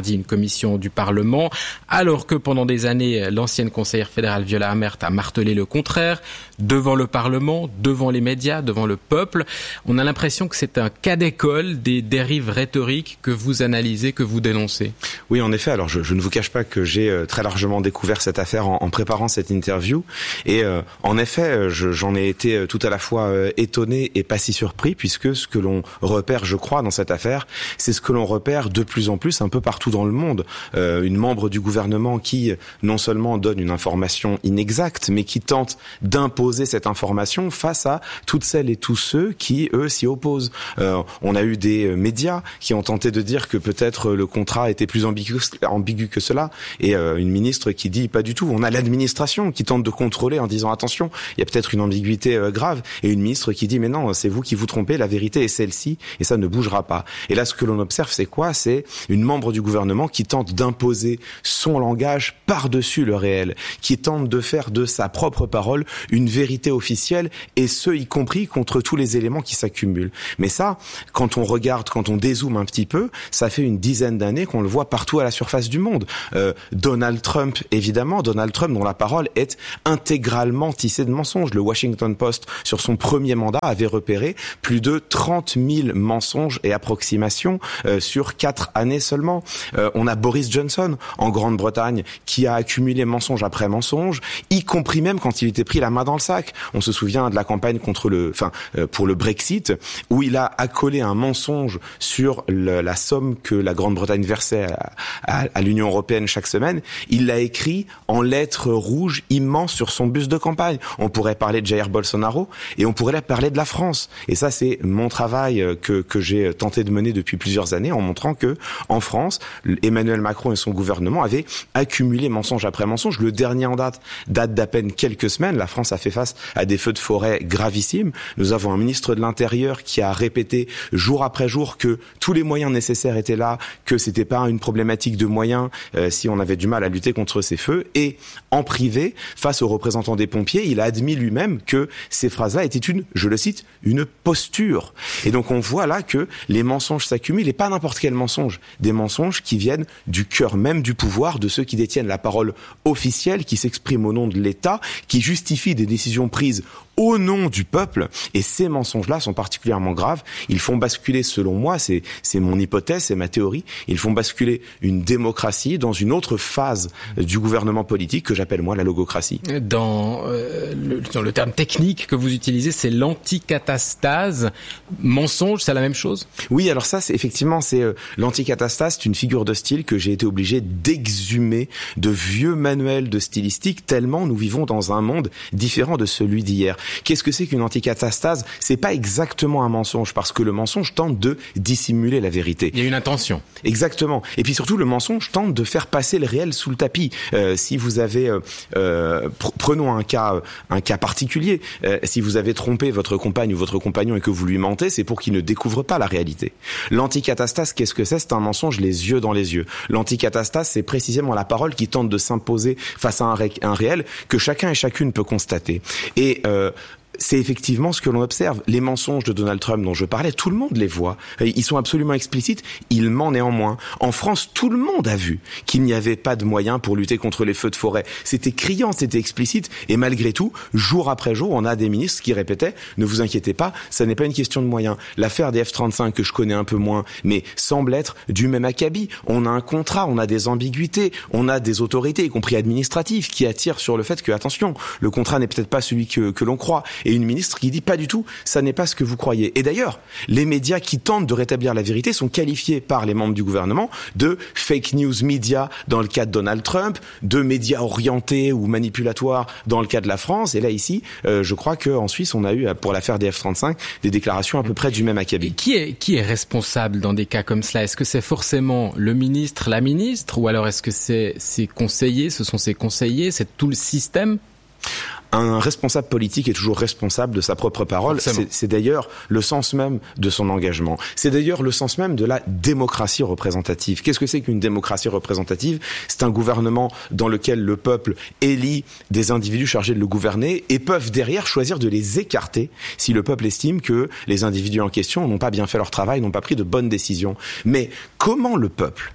mardi une commission du Parlement, alors que pendant des années, l'ancienne conseillère fédérale Viola Amherst a martelé le contraire, devant le Parlement, devant les médias, devant le peuple. On a l'impression que c'est un cas d'école des dérives rhétoriques que vous analysez, que vous dénoncez. Oui, en effet. Alors, je, je ne vous cache pas que j'ai euh, très largement découvert cette affaire en, en préparant cette interview. Et euh, en effet, je, j'en ai été euh, tout à la fois euh, étonné et pas si surpris, puisque ce que l'on repère, je crois, dans cette affaire, c'est ce que l'on repère de plus en plus un peu partout dans le monde. Euh, une membre du gouvernement qui, non seulement donne une information inexacte, mais qui tente d'imposer cette information face à toutes celles et tous ceux qui, eux, s'y opposent. Euh, on a eu des médias qui ont tenté de dire que peut-être le contrat était plus ambigu, ambigu que cela, et euh, une ministre qui dit pas du tout. On a l'administration qui tente de contrôler en disant attention, il y a peut-être une ambiguïté euh, grave, et une ministre qui dit mais non, c'est vous qui vous trompez, la vérité est celle-ci, et ça ne bougera pas. Et là, ce que l'on observe, c'est quoi? C'est une membre du gouvernement qui tente d'imposer son langage par-dessus le réel, qui tente de faire de sa propre parole une vérité officielle, et ce, y compris contre tous les éléments qui s'accumulent. Mais ça, quand on regarde, quand on dézoome un petit peu, ça fait une dizaine d'années qu'on le voit partout à la surface du monde. Euh, Donald Trump, évidemment, Donald Trump dont la parole est intégralement tissée de mensonges. Le Washington Post, sur son premier mandat, avait repéré plus de trente mille mensonges et approximations euh, sur quatre années seulement. Euh, on a Boris Johnson, en Grande-Bretagne, qui a accumulé mensonge après mensonge, y compris même quand il était pris la main dans le sac. On se souvient de la campagne contre le, enfin, euh, pour le Brexit, où il a accolé un mensonge sur le, la somme que la Grande-Bretagne versait à, à, à l'Union européenne chaque semaine. Il l'a écrit en lettres rouges immenses sur son bus de campagne. On pourrait parler de Jair Bolsonaro et on pourrait parler de la France. Et ça, c'est mon travail que, que j'ai tenté de mener depuis plusieurs années, en montrant que, en France, Emmanuel Macron et son gouvernement avaient accumulé mensonge après mensonge. Le dernier en date date d'à peine quelques semaines. La France a fait face à des feux de forêt gravissimes. Nous avons un ministre de l'Intérieur qui a répété jour après jour que tous les moyens nécessaires étaient là, que c'était pas une problématique de moyens euh, si on avait du mal à lutter contre ces feux. Et en privé, face aux représentants des pompiers, il a admis lui-même que ces phrases-là étaient une, je le cite, une posture. Et donc on voit là que les mensonges s'accumulent, et pas n'importe quel mensonge, des mensonges qui viennent du cœur même du pouvoir, de ceux qui détiennent la parole officielle, qui s'expriment au nom de l'État, qui justifient des décisions prises au nom du peuple. Et ces mensonges-là sont particulièrement graves. Ils font basculer, selon moi, c'est, c'est mon hypothèse, c'est ma théorie, ils font basculer une démocratie dans une autre phase du gouvernement politique que j'appelle, moi, la logocratie. Dans, euh, le, dans le terme technique que vous utilisez, c'est l'anticatastase. Mensonge, c'est la même chose? Oui, alors ça, c'est effectivement, c'est euh, l'anticatastase, c'est une figure de style que j'ai été obligé d'exhumer de vieux manuels de stylistique, tellement nous vivons dans un monde différent de celui d'hier. Qu'est-ce que c'est qu'une anticatastase? C'est pas exactement un mensonge, parce que le mensonge tente de dissimuler la vérité. Il y a une intention. Exactement. Et puis surtout, le mensonge tente de faire passer le réel sous le tapis. Euh, si vous avez, euh, euh, pr- prenons un cas, un cas particulier. Euh, si vous avez trompé votre compagne ou votre compagnon et que vous lui mentez, c'est pour qu'il ne découvre pas la réalité. L'anticatastase, qu'est-ce que c'est? C'est un mensonge les yeux dans les yeux. L'anticatastase, c'est précisément la parole qui tente de s'imposer face à un, ré- un réel que chacun et chacune peut constater. Et euh, c'est effectivement ce que l'on observe. Les mensonges de Donald Trump dont je parlais, tout le monde les voit. Ils sont absolument explicites. Il ment néanmoins. En France, tout le monde a vu qu'il n'y avait pas de moyens pour lutter contre les feux de forêt. C'était criant, c'était explicite. Et malgré tout, jour après jour, on a des ministres qui répétaient « Ne vous inquiétez pas, ça n'est pas une question de moyens ». L'affaire des F trente-cinq, que je connais un peu moins, mais semble être du même acabit. On a un contrat, on a des ambiguïtés, on a des autorités, y compris administratives, qui attirent sur le fait que, attention, le contrat n'est peut-être pas celui que, que l'on croit. Et une ministre qui dit pas du tout, ça n'est pas ce que vous croyez. Et d'ailleurs, les médias qui tentent de rétablir la vérité sont qualifiés par les membres du gouvernement de fake news media dans le cas de Donald Trump, de médias orientés ou manipulatoires dans le cas de la France. Et là, ici, euh, je crois qu'en Suisse, on a eu, pour l'affaire des F trente-cinq, des déclarations à peu près du même acabit. Qui est, qui est responsable dans des cas comme cela? Est-ce que c'est forcément le ministre, la ministre, ou alors est-ce que c'est ses conseillers, ce sont ses conseillers, c'est tout le système? Un responsable politique est toujours responsable de sa propre parole. C'est, c'est d'ailleurs le sens même de son engagement. C'est d'ailleurs le sens même de la démocratie représentative. Qu'est-ce que c'est qu'une démocratie représentative? C'est un gouvernement dans lequel le peuple élit des individus chargés de le gouverner et peuvent derrière choisir de les écarter si le peuple estime que les individus en question n'ont pas bien fait leur travail, n'ont pas pris de bonnes décisions. Mais comment le peuple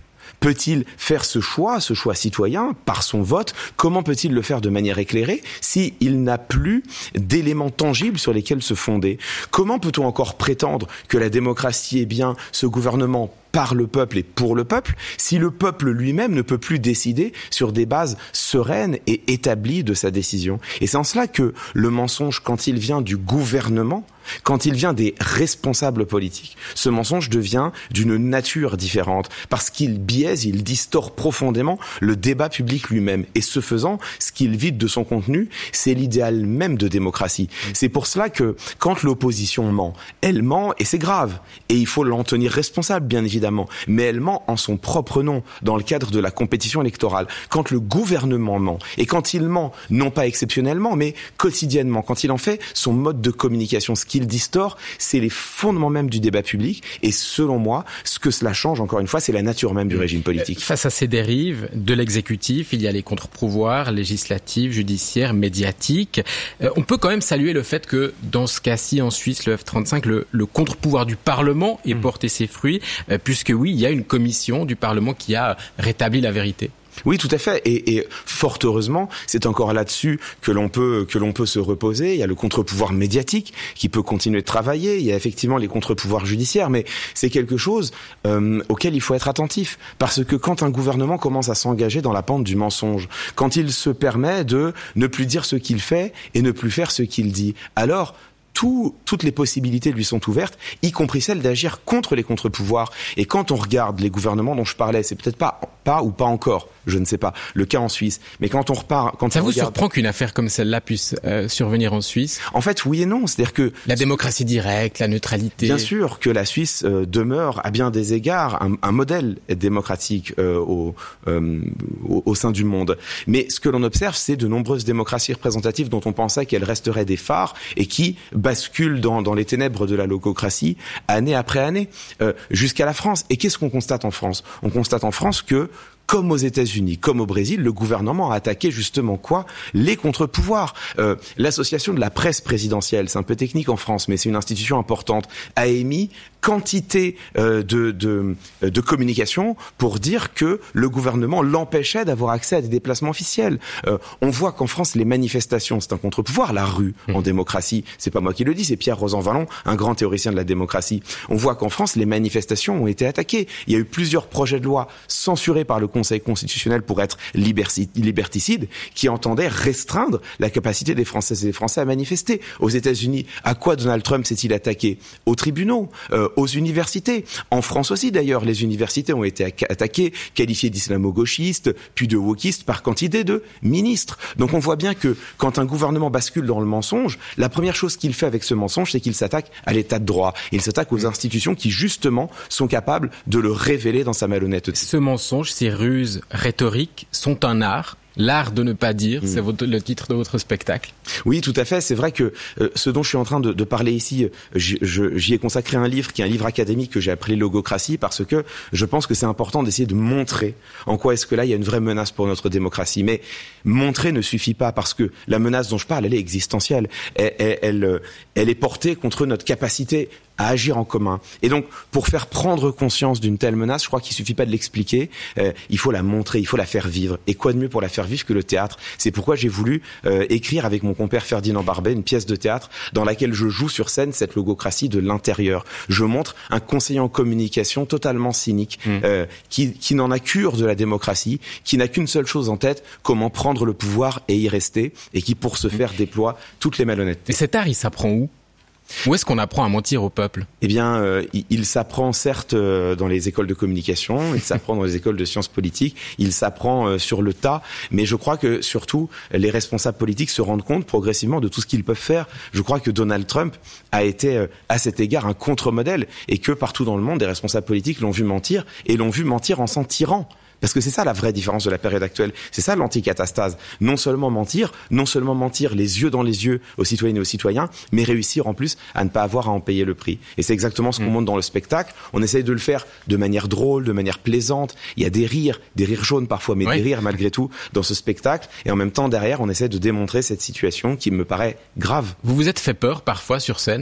peut-il faire ce choix, ce choix citoyen, par son vote? Comment peut-il le faire de manière éclairée si il n'a plus d'éléments tangibles sur lesquels se fonder? Comment peut-on encore prétendre que la démocratie est bien ce gouvernement par le peuple et pour le peuple, si le peuple lui-même ne peut plus décider sur des bases sereines et établies de sa décision? Et c'est en cela que le mensonge, quand il vient du gouvernement, quand il vient des responsables politiques, ce mensonge devient d'une nature différente, parce qu'il biaise, il distord profondément le débat public lui-même. Et ce faisant, ce qu'il vide de son contenu, c'est l'idéal même de démocratie. C'est pour cela que, quand l'opposition ment, elle ment, et c'est grave. Et il faut l'en tenir responsable, bien évidemment. Mais elle ment en son propre nom, dans le cadre de la compétition électorale. Quand le gouvernement ment, et quand il ment, non pas exceptionnellement, mais quotidiennement, quand il en fait son mode de communication, ce qu'il distord, c'est les fondements même du débat public. Et selon moi, ce que cela change, encore une fois, c'est la nature même du régime politique. Face à ces dérives de l'exécutif, il y a les contre-pouvoirs législatifs, judiciaires, médiatiques. Euh, on peut quand même saluer le fait que, dans ce cas-ci, en Suisse, le F trente-cinq, le, le contre-pouvoir du Parlement ait porté ses fruits, euh, puisque oui, il y a une commission du Parlement qui a rétabli la vérité. Oui, tout à fait. Et, et fort heureusement, c'est encore là-dessus que l'on peut que l'on peut se reposer. Il y a le contre-pouvoir médiatique qui peut continuer de travailler. Il y a effectivement les contre-pouvoirs judiciaires, mais c'est quelque chose euh, auquel il faut être attentif, parce que quand un gouvernement commence à s'engager dans la pente du mensonge, quand il se permet de ne plus dire ce qu'il fait et ne plus faire ce qu'il dit, alors Tout, toutes les possibilités lui sont ouvertes, y compris celle d'agir contre les contre-pouvoirs. Et quand on regarde les gouvernements dont je parlais, c'est peut-être pas, pas ou pas encore, je ne sais pas, le cas en Suisse. Mais quand on repart, quand ça on vous regarde... surprend qu'une affaire comme celle-là puisse euh, survenir en Suisse? En fait, oui et non. C'est-à-dire que la démocratie directe, la neutralité. Bien sûr que la Suisse euh, demeure à bien des égards un, un modèle démocratique euh, au, euh, au, au sein du monde. Mais ce que l'on observe, c'est de nombreuses démocraties représentatives dont on pensait qu'elles resteraient des phares et qui bascule dans, dans les ténèbres de la logocratie année après année, euh, jusqu'à la France. Et qu'est-ce qu'on constate en France? On constate en France que, comme aux États-Unis, comme au Brésil, le gouvernement a attaqué justement quoi? Les contre-pouvoirs. Euh, l'association de la presse présidentielle, c'est un peu technique en France, mais c'est une institution importante, a émis quantité euh, de, de, de communication pour dire que le gouvernement l'empêchait d'avoir accès à des déplacements officiels. Euh, on voit qu'en France, les manifestations, c'est un contre-pouvoir. La rue, mmh. en démocratie, c'est pas moi qui le dis, c'est Pierre Rosanvallon, un grand théoricien de la démocratie. On voit qu'en France, les manifestations ont été attaquées. Il y a eu plusieurs projets de loi censurés par le Conseil constitutionnel pour être liberticides, qui entendaient restreindre la capacité des Françaises et des Français à manifester. Aux États-Unis, à quoi Donald Trump s'est-il attaqué? Aux tribunaux, euh, aux universités. En France aussi, d'ailleurs, les universités ont été attaquées, qualifiées d'islamo-gauchistes, puis de wokistes par quantité de ministres. Donc on voit bien que quand un gouvernement bascule dans le mensonge, la première chose qu'il fait avec ce mensonge, c'est qu'il s'attaque à l'état de droit. Il s'attaque aux institutions qui, justement, sont capables de le révéler dans sa malhonnêteté. Ce mensonge, ces ruses rhétoriques sont un art. L'art de ne pas dire, mmh. c'est votre, le titre de votre spectacle. Oui, tout à fait. C'est vrai que euh, ce dont je suis en train de, de parler ici, j'y, je, j'y ai consacré un livre qui est un livre académique que j'ai appelé Logocratie, parce que je pense que c'est important d'essayer de montrer en quoi est-ce que là il y a une vraie menace pour notre démocratie. Mais montrer ne suffit pas, parce que la menace dont je parle, elle est existentielle. Elle, elle, elle, elle est portée contre notre capacité à agir en commun. Et donc, pour faire prendre conscience d'une telle menace, je crois qu'il suffit pas de l'expliquer, euh, il faut la montrer, il faut la faire vivre. Et quoi de mieux pour la faire vivre que le théâtre? C'est pourquoi j'ai voulu euh, écrire avec mon compère Ferdinand Barbet une pièce de théâtre dans laquelle je joue sur scène cette logocratie de l'intérieur. Je montre un conseiller en communication totalement cynique, mmh. euh, qui, qui n'en a cure de la démocratie, qui n'a qu'une seule chose en tête, comment prendre le pouvoir et y rester, et qui, pour ce faire, déploie toutes les malhonnêtetés. Et cet art, il s'apprend où? Où est-ce qu'on apprend à mentir au peuple? Eh bien, euh, il, il s'apprend certes euh, dans les écoles de communication, il s'apprend dans les écoles de sciences politiques, il s'apprend euh, sur le tas, mais je crois que surtout les responsables politiques se rendent compte progressivement de tout ce qu'ils peuvent faire. Je crois que Donald Trump a été euh, à cet égard un contre-modèle, et que partout dans le monde, des responsables politiques l'ont vu mentir, et l'ont vu mentir en s'en tirant. Parce que c'est ça la vraie différence de la période actuelle. C'est ça l'anticatastase. Non seulement mentir, non seulement mentir les yeux dans les yeux aux citoyennes et aux citoyens, mais réussir en plus à ne pas avoir à en payer le prix. Et c'est exactement ce qu'on mmh. montre dans le spectacle. On essaye de le faire de manière drôle, de manière plaisante. Il y a des rires, des rires jaunes parfois, mais oui. des rires malgré tout dans ce spectacle. Et en même temps, derrière, on essaie de démontrer cette situation qui me paraît grave. Vous vous êtes fait peur parfois sur scène ?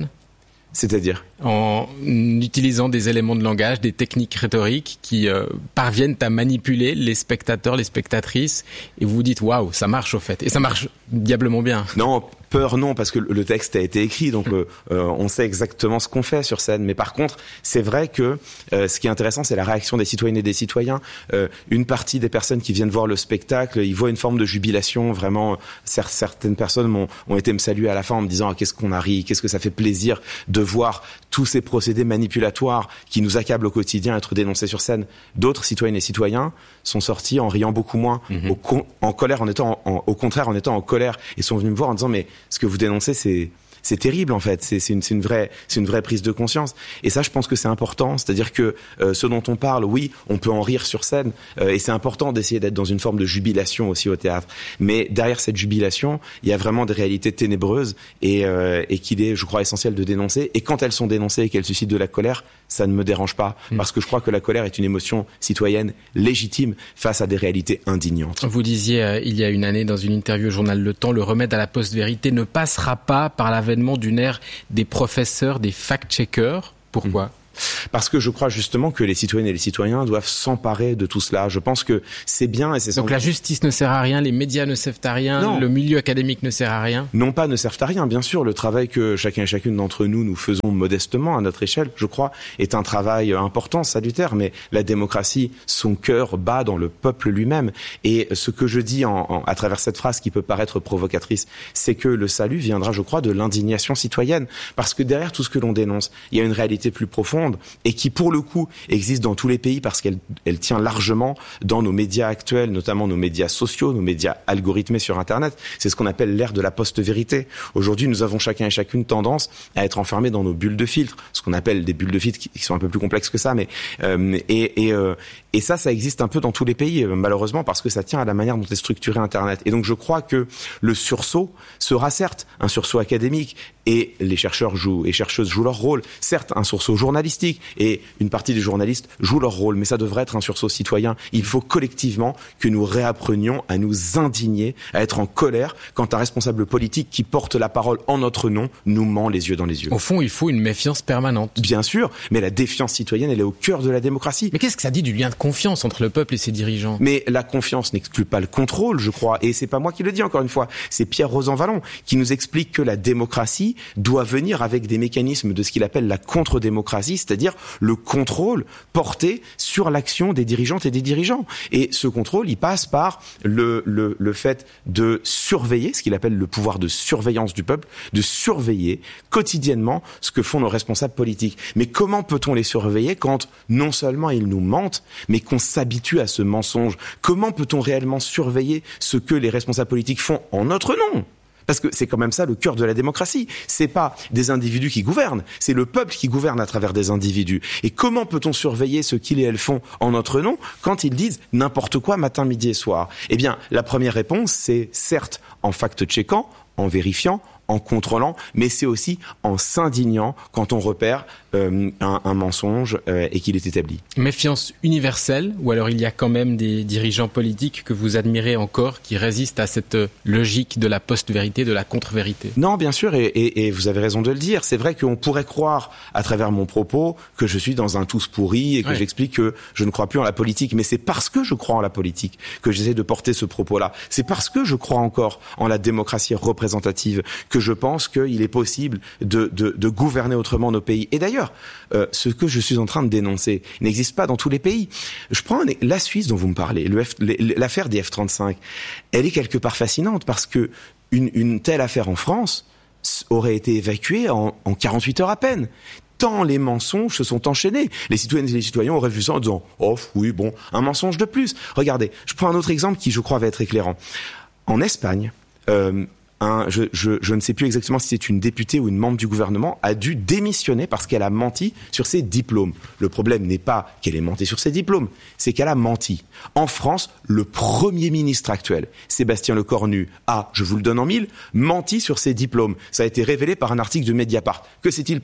C'est-à-dire ? En utilisant des éléments de langage, des techniques rhétoriques qui euh, parviennent à manipuler les spectateurs, les spectatrices, et vous vous dites waouh, ça marche au fait, et ça marche diablement bien. Non, peur non, parce que le texte a été écrit, donc euh, on sait exactement ce qu'on fait sur scène. Mais par contre, c'est vrai que euh, ce qui est intéressant, c'est la réaction des citoyennes et des citoyens. Euh, une partie des personnes qui viennent voir le spectacle, ils voient une forme de jubilation. Vraiment, certaines personnes m'ont, ont été me saluer à la fin en me disant ah, qu'est-ce qu'on a ri, qu'est-ce que ça fait plaisir de voir tous ces procédés manipulatoires qui nous accablent au quotidien être dénoncés sur scène. D'autres citoyennes et citoyens sont sortis en riant beaucoup moins, mmh. au con, en colère, en étant en, en, au contraire en étant en colère, et sont venus me voir en disant mais ce que vous dénoncez, c'est c'est terrible en fait. C'est, c'est une, c'est une vraie, c'est une vraie prise de conscience. Et ça, je pense que c'est important. C'est-à-dire que euh, ce dont on parle, oui, on peut en rire sur scène, euh, et c'est important d'essayer d'être dans une forme de jubilation aussi au théâtre. Mais derrière cette jubilation, il y a vraiment des réalités ténébreuses et, euh, et qu'il est, je crois, essentiel de dénoncer. Et quand elles sont dénoncées et qu'elles suscitent de la colère, ça ne me dérange pas, mmh. parce que je crois que la colère est une émotion citoyenne légitime face à des réalités indignantes. Vous disiez euh, il y a une année dans une interview au journal Le Temps, le remède à la post-vérité ne passera pas par l'avènement d'une ère des professeurs, des fact-checkers. Pourquoi ? Mmh. Parce que je crois justement que les citoyennes et les citoyens doivent s'emparer de tout cela. Je pense que c'est bien et c'est donc sans... la justice ne sert à rien, les médias ne servent à rien, non. Le milieu académique ne sert à rien. Non pas ne servent à rien, bien sûr. Le travail que chacun et chacune d'entre nous nous faisons modestement à notre échelle, je crois, est un travail important, salutaire. Mais la démocratie, son cœur bat dans le peuple lui-même. Et ce que je dis en, en, à travers cette phrase qui peut paraître provocatrice, c'est que le salut viendra, je crois, de l'indignation citoyenne. Parce que derrière tout ce que l'on dénonce, il y a une réalité plus profonde et qui, pour le coup, existe dans tous les pays parce qu'elle elle tient largement dans nos médias actuels, notamment nos médias sociaux, nos médias algorithmés sur Internet. C'est ce qu'on appelle l'ère de la post-vérité. Aujourd'hui, nous avons chacun et chacune tendance à être enfermés dans nos bulles de filtre, ce qu'on appelle des bulles de filtre qui sont un peu plus complexes que ça, mais euh, et et, euh, et ça, ça existe un peu dans tous les pays, malheureusement, parce que ça tient à la manière dont est structuré Internet. Et donc, je crois que le sursaut sera certes un sursaut académique, et les chercheurs jouent et chercheuses jouent leur rôle, certes un sursaut journalistique, et une partie des journalistes jouent leur rôle, mais ça devrait être un sursaut citoyen. Il faut collectivement que nous réapprenions à nous indigner, à être en colère quand un responsable politique qui porte la parole en notre nom nous ment les yeux dans les yeux. Au fond, il faut une méfiance permanente. Bien sûr, mais la défiance citoyenne, elle est au cœur de la démocratie. Mais qu'est-ce que ça dit du lien de confiance entre le peuple et ses dirigeants ? Mais la confiance n'exclut pas le contrôle, je crois, et c'est pas moi qui le dis encore une fois, c'est Pierre Rosanvallon qui nous explique que la démocratie doit venir avec des mécanismes de ce qu'il appelle la contre-démocratie, c'est-à-dire le contrôle porté sur l'action des dirigeantes et des dirigeants. Et ce contrôle, il passe par le, le, le fait de surveiller, ce qu'il appelle le pouvoir de surveillance du peuple, de surveiller quotidiennement ce que font nos responsables politiques. Mais comment peut-on les surveiller quand non seulement ils nous mentent, mais qu'on s'habitue à ce mensonge ? Comment peut-on réellement surveiller ce que les responsables politiques font en notre nom ? Parce que c'est quand même ça le cœur de la démocratie. C'est pas des individus qui gouvernent, c'est le peuple qui gouverne à travers des individus. Et comment peut-on surveiller ce qu'ils et elles font en notre nom quand ils disent n'importe quoi matin, midi et soir ? Eh bien, la première réponse, c'est certes en fact-checkant, en vérifiant, en contrôlant, mais c'est aussi en s'indignant quand on repère euh, un, un mensonge euh, et qu'il est établi. Méfiance universelle, ou alors il y a quand même des dirigeants politiques que vous admirez encore qui résistent à cette logique de la post-vérité, de la contre-vérité ? Non, bien sûr, et, et, et vous avez raison de le dire. C'est vrai qu'on pourrait croire, à travers mon propos, que je suis dans un tous pourri et que ouais. j'explique que je ne crois plus en la politique. Mais c'est parce que je crois en la politique que j'essaie de porter ce propos-là. C'est parce que je crois encore en la démocratie représentative que je pense qu'il est possible de, de, de gouverner autrement nos pays. Et d'ailleurs, euh, ce que je suis en train de dénoncer n'existe pas dans tous les pays. Je prends un, la Suisse dont vous me parlez, le F, l'affaire des F trente-cinq, elle est quelque part fascinante parce que une, une telle affaire en France aurait été évacuée en, en quarante-huit heures à peine. Tant les mensonges se sont enchaînés. Les citoyennes et les citoyens auraient vu ça en disant « Oh, oui, bon, un mensonge de plus ». Regardez, je prends un autre exemple qui, je crois, va être éclairant. En Espagne, euh, Un, je, je, je ne sais plus exactement si c'est une députée ou une membre du gouvernement, a dû démissionner parce qu'elle a menti sur ses diplômes. Le problème n'est pas qu'elle ait menti sur ses diplômes, c'est qu'elle a menti. En France, le Premier ministre actuel, Sébastien Lecornu, a, je vous le donne en mille, menti sur ses diplômes. Ça a été révélé par un article de Mediapart. Que s'est-il passé ?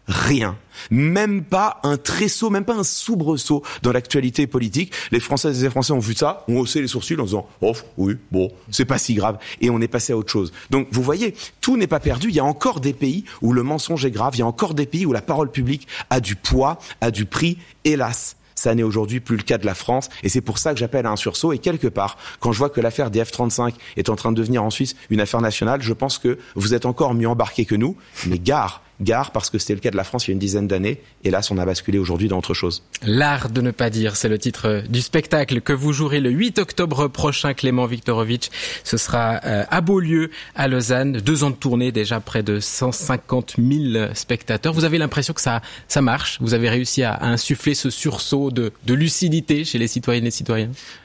rien. Même pas un tresseau, même pas un soubresaut dans l'actualité politique. Les Françaises et les Français ont vu ça, ont haussé les sourcils en disant « Oh, oui, bon, c'est pas si grave ». Et on est passé à autre chose. Donc, vous voyez, tout n'est pas perdu. Il y a encore des pays où le mensonge est grave. Il y a encore des pays où la parole publique a du poids, a du prix. Hélas, ça n'est aujourd'hui plus le cas de la France. Et c'est pour ça que j'appelle à un sursaut. Et quelque part, quand je vois que l'affaire des F trente-cinq est en train de devenir en Suisse une affaire nationale, je pense que vous êtes encore mieux embarqués que nous. Mais gare Gare, parce que c'était le cas de la France il y a une dizaine d'années. Hélas, on a basculé aujourd'hui dans autre chose. L'art de ne pas dire, c'est le titre du spectacle que vous jouerez le huit octobre prochain, Clément Viktorovitch. Ce sera à Beaulieu, à Lausanne. Deux ans de tournée, déjà près de cent cinquante mille spectateurs. Vous avez l'impression que ça, ça marche? Vous avez réussi à, à insuffler ce sursaut de, de lucidité chez les citoyennes et les citoyens?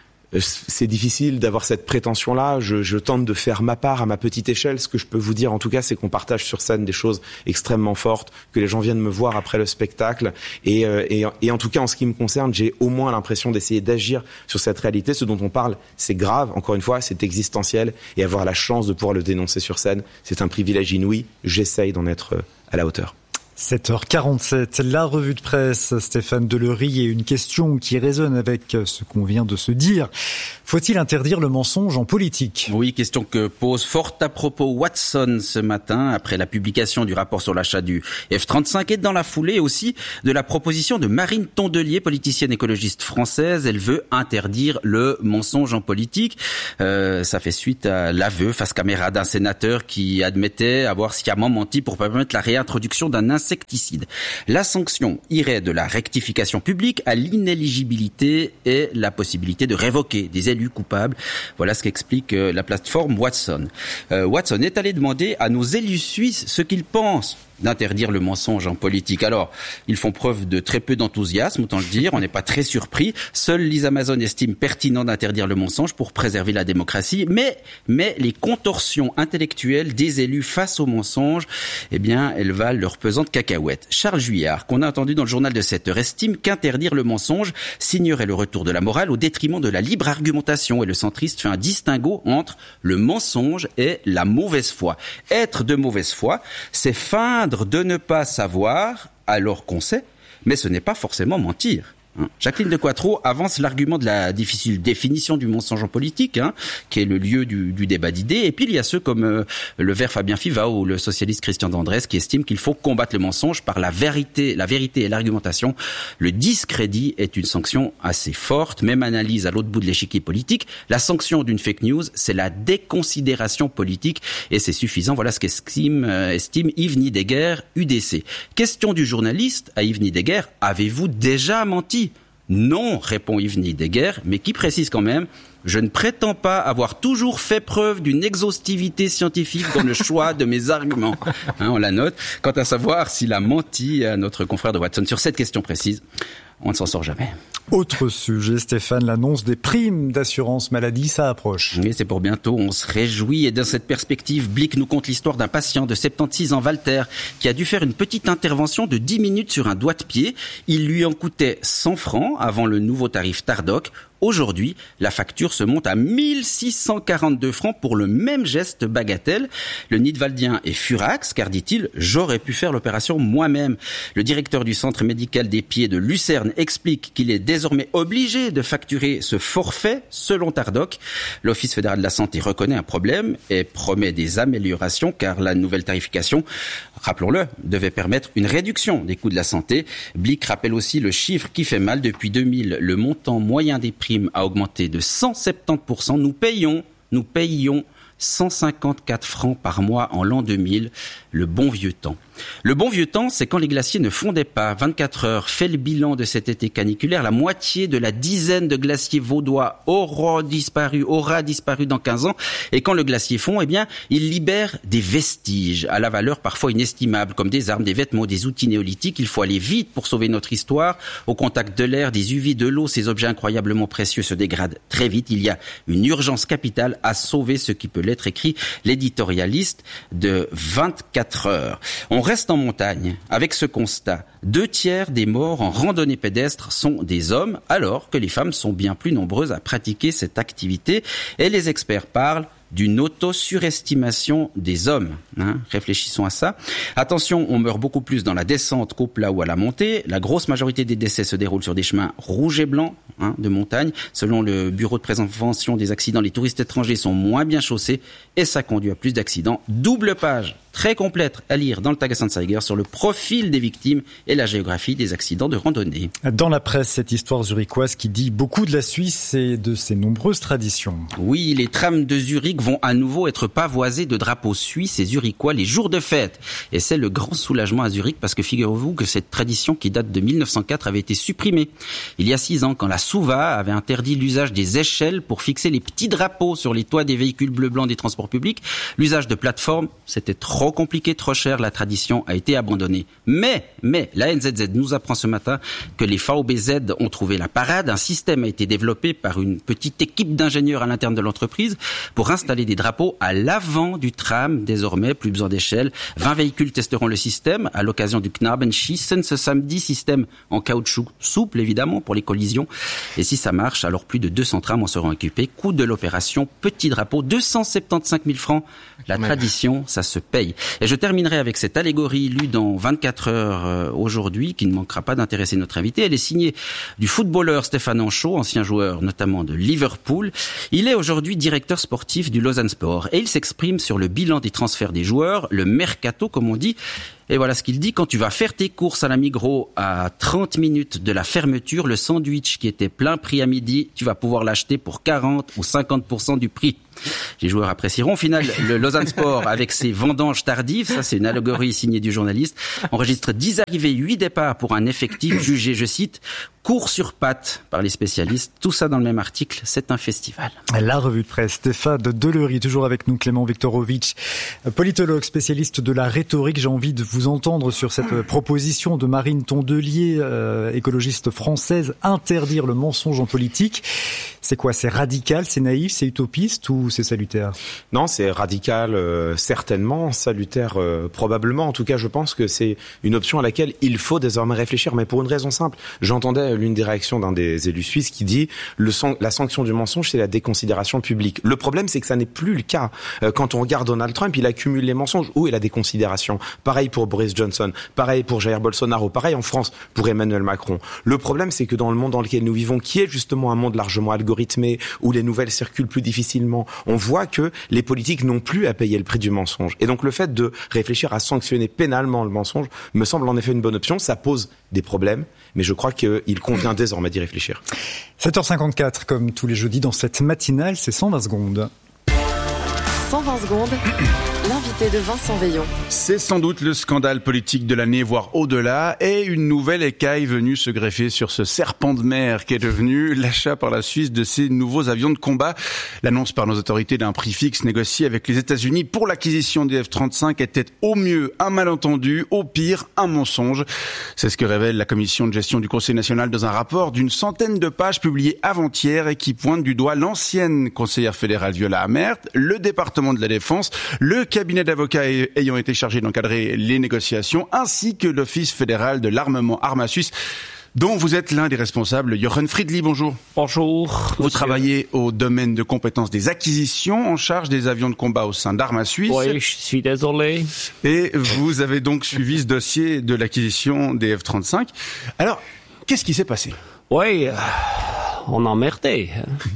C'est difficile d'avoir cette prétention-là. Je, je tente de faire ma part à ma petite échelle. Ce que je peux vous dire, en tout cas, c'est qu'on partage sur scène des choses extrêmement fortes, que les gens viennent me voir après le spectacle. Et, et, et en tout cas, en ce qui me concerne, j'ai au moins l'impression d'essayer d'agir sur cette réalité. Ce dont on parle, c'est grave. Encore une fois, c'est existentiel. Et avoir la chance de pouvoir le dénoncer sur scène, c'est un privilège inouï. J'essaye d'en être à la hauteur. sept heures quarante-sept, la revue de presse, Stéphane Delory, et une question qui résonne avec ce qu'on vient de se dire. Faut-il interdire le mensonge en politique? Oui, question que pose fort à propos Watson ce matin, après la publication du rapport sur l'achat du F trente-cinq, et dans la foulée aussi de la proposition de Marine Tondelier, politicienne écologiste française. Elle veut interdire le mensonge en politique. Euh, ça fait suite à l'aveu face caméra d'un sénateur qui admettait avoir sciemment menti pour permettre la réintroduction d'un insecticide. La sanction irait de la rectification publique à l'inéligibilité et la possibilité de révoquer des élus coupables. Voilà ce qu'explique euh, la plateforme Watson. Euh, Watson est allé demander à nos élus suisses ce qu'ils pensent d'interdire le mensonge en politique. Alors, ils font preuve de très peu d'enthousiasme, autant le dire, on n'est pas très surpris. Seule Lisa Amazon estime pertinent d'interdire le mensonge pour préserver la démocratie, mais, mais les contorsions intellectuelles des élus face au mensonge, eh bien, elles valent leur pesant de cacahuètes. Charles Juillard, qu'on a entendu dans le journal de sept heures, estime qu'interdire le mensonge signerait le retour de la morale au détriment de la libre argumentation, et le centriste fait un distinguo entre le mensonge et la mauvaise foi. Être de mauvaise foi, c'est feindre de ne pas savoir alors qu'on sait, mais ce n'est pas forcément mentir. Jacqueline de Quattro avance l'argument de la difficile définition du mensonge en politique, hein, qui est le lieu du, du débat d'idées. Et puis il y a ceux comme euh, le vert Fabien Fiva ou le socialiste Christian D'Andrès qui estiment qu'il faut combattre le mensonge par la vérité, la vérité et l'argumentation. Le discrédit est une sanction assez forte. Même analyse à l'autre bout de l'échiquier politique. La sanction d'une fake news, c'est la déconsidération politique et c'est suffisant. Voilà ce qu'estime euh, estime Yves Nidegger, U D C. Question du journaliste à Yves Nidegger, avez-vous déjà menti? Non, répond Yves Nidegger, mais qui précise quand même « Je ne prétends pas avoir toujours fait preuve d'une exhaustivité scientifique dans le choix de mes arguments. » Hein, on la note. Quant à savoir s'il a menti à notre confrère de Watson sur cette question précise, on ne s'en sort jamais. Autre sujet, Stéphane, l'annonce des primes d'assurance maladie, ça approche. Oui, c'est pour bientôt, on se réjouit. Et dans cette perspective, Blick nous conte l'histoire d'un patient de soixante-seize ans, Walter, qui a dû faire une petite intervention de dix minutes sur un doigt de pied. Il lui en coûtait cent francs avant le nouveau tarif Tardoc. Aujourd'hui, la facture se monte à mille six cent quarante-deux francs pour le même geste bagatelle. Le Nidwaldien est furax, car dit-il, j'aurais pu faire l'opération moi-même. Le directeur du centre médical des pieds de Lucerne explique qu'il est désormais obligé de facturer ce forfait selon Tardoc. L'Office fédéral de la santé reconnaît un problème et promet des améliorations, car la nouvelle tarification, rappelons-le, devait permettre une réduction des coûts de la santé. Blick rappelle aussi le chiffre qui fait mal. Depuis deux mille, le montant moyen des primes a augmenté de cent soixante-dix pour cent. Nous payons, nous payions cent cinquante-quatre francs par mois en l'an deux mille, le bon vieux temps. Le bon vieux temps, c'est quand les glaciers ne fondaient pas. vingt-quatre heures fait le bilan de cet été caniculaire. La moitié de la dizaine de glaciers vaudois aura disparu, aura disparu dans quinze ans. Et quand le glacier fond, eh bien, il libère des vestiges à la valeur parfois inestimable, comme des armes, des vêtements, des outils néolithiques. Il faut aller vite pour sauver notre histoire. Au contact de l'air, des U V, de l'eau, ces objets incroyablement précieux se dégradent très vite. Il y a une urgence capitale à sauver ce qui peut l'être, écrit l'éditorialiste de vingt-quatre heures. On reste en montagne avec ce constat. Deux tiers des morts en randonnée pédestre sont des hommes, alors que les femmes sont bien plus nombreuses à pratiquer cette activité. Et les experts parlent d'une auto-surestimation des hommes. Hein, réfléchissons à ça. Attention, on meurt beaucoup plus dans la descente qu'au plat ou à la montée. La grosse majorité des décès se déroule sur des chemins rouges et blancs hein, de montagne. Selon le Bureau de prévention des accidents, les touristes étrangers sont moins bien chaussés et ça conduit à plus d'accidents. Double page très complète à lire dans le Tagesanzeiger sur le profil des victimes et la géographie des accidents de randonnée. Dans la presse, cette histoire zurichoise qui dit beaucoup de la Suisse et de ses nombreuses traditions. Oui, les trams de Zurich vont à nouveau être pavoisés de drapeaux suisses et zurichois les jours de fête. Et c'est le grand soulagement à Zurich parce que figurez-vous que cette tradition qui date de mille neuf cent quatre avait été supprimée. Il y a six ans, quand la Suva avait interdit l'usage des échelles pour fixer les petits drapeaux sur les toits des véhicules bleu-blanc des transports publics, l'usage de plateformes, c'était trop compliqué, trop cher, la tradition a été abandonnée. Mais, mais, la N Z Z nous apprend ce matin que les V B Z ont trouvé la parade. Un système a été développé par une petite équipe d'ingénieurs à l'interne de l'entreprise pour installer des drapeaux à l'avant du tram. Désormais, plus besoin d'échelle. vingt véhicules testeront le système à l'occasion du Knabenschießen ce samedi. Système en caoutchouc souple, évidemment, pour les collisions. Et si ça marche, alors plus de deux cents trams en seront équipés. Coût de l'opération, petit drapeau, deux cent soixante-quinze mille francs. La tradition, ça se paye. Et je terminerai avec cette allégorie lue dans vingt-quatre heures euh, aujourd'hui, qui ne manquera pas d'intéresser notre invité. Elle est signée du footballeur Stéphane Anchaud, ancien joueur notamment de Liverpool. Il est aujourd'hui directeur sportif du Lausanne Sport et il s'exprime sur le bilan des transferts des joueurs, le mercato comme on dit. Et voilà ce qu'il dit: quand tu vas faire tes courses à la Migros à trente minutes de la fermeture, le sandwich qui était plein prix à midi, tu vas pouvoir l'acheter pour quarante ou cinquante pour cent du prix. Les joueurs apprécieront. Au final, le Lausanne Sport, avec ses vendanges tardives, ça c'est une allégorie signée du journaliste, enregistre dix arrivées, huit départs pour un effectif jugé, je cite, court sur pattes par les spécialistes. Tout ça dans le même article, c'est un festival. La revue de presse, Stéphane Deleury, toujours avec nous, Clément Viktorovitch, politologue, spécialiste de la rhétorique. J'ai envie de vous entendre sur cette proposition de Marine Tondelier, euh, écologiste française, interdire le mensonge en politique. C'est quoi? C'est radical, c'est naïf, c'est utopiste ou c'est salutaire? Non, c'est radical, euh, certainement, salutaire, euh, probablement. En tout cas, je pense que c'est une option à laquelle il faut désormais réfléchir, mais pour une raison simple. J'entendais l'une des réactions d'un des élus suisses qui dit le san- la sanction du mensonge, c'est la déconsidération publique. Le problème, c'est que ça n'est plus le cas. Euh, quand on regarde Donald Trump, il accumule les mensonges. Où est la déconsidération? Pareil pour Boris Johnson, pareil pour Jair Bolsonaro, pareil en France pour Emmanuel Macron. Le problème, c'est que dans le monde dans lequel nous vivons, qui est justement un monde largement algorithmé, où les nouvelles circulent plus difficilement, on voit que les politiques n'ont plus à payer le prix du mensonge. Et donc le fait de réfléchir à sanctionner pénalement le mensonge me semble en effet une bonne option. Ça pose des problèmes, mais je crois qu'il convient désormais d'y réfléchir. sept heures cinquante-quatre, comme tous les jeudis dans cette matinale, c'est cent vingt secondes. cent vingt secondes, l'invité de Vincent Veillon. C'est sans doute le scandale politique de l'année, voire au-delà, et une nouvelle écaille venue se greffer sur ce serpent de mer qui est devenu l'achat par la Suisse de ces nouveaux avions de combat. L'annonce par nos autorités d'un prix fixe négocié avec les États-Unis pour l'acquisition des F trente-cinq était au mieux un malentendu, au pire un mensonge. C'est ce que révèle la commission de gestion du Conseil national dans un rapport d'une centaine de pages publié avant-hier et qui pointe du doigt l'ancienne conseillère fédérale Viola Amert, le département de la Défense, le cabinet d'avocats ayant été chargé d'encadrer les négociations, ainsi que l'Office fédéral de l'armement Arma Suisse, dont vous êtes l'un des responsables. Jochen Friedli, bonjour. Bonjour. Vous monsieur. Travaillez au domaine de compétences des acquisitions, en charge des avions de combat au sein d'Arma Suisse. Oui, je suis désolé. Et vous avez donc suivi ce dossier de l'acquisition des F trente-cinq. Alors, qu'est-ce qui s'est passé? Oui, euh, on a emmerdé.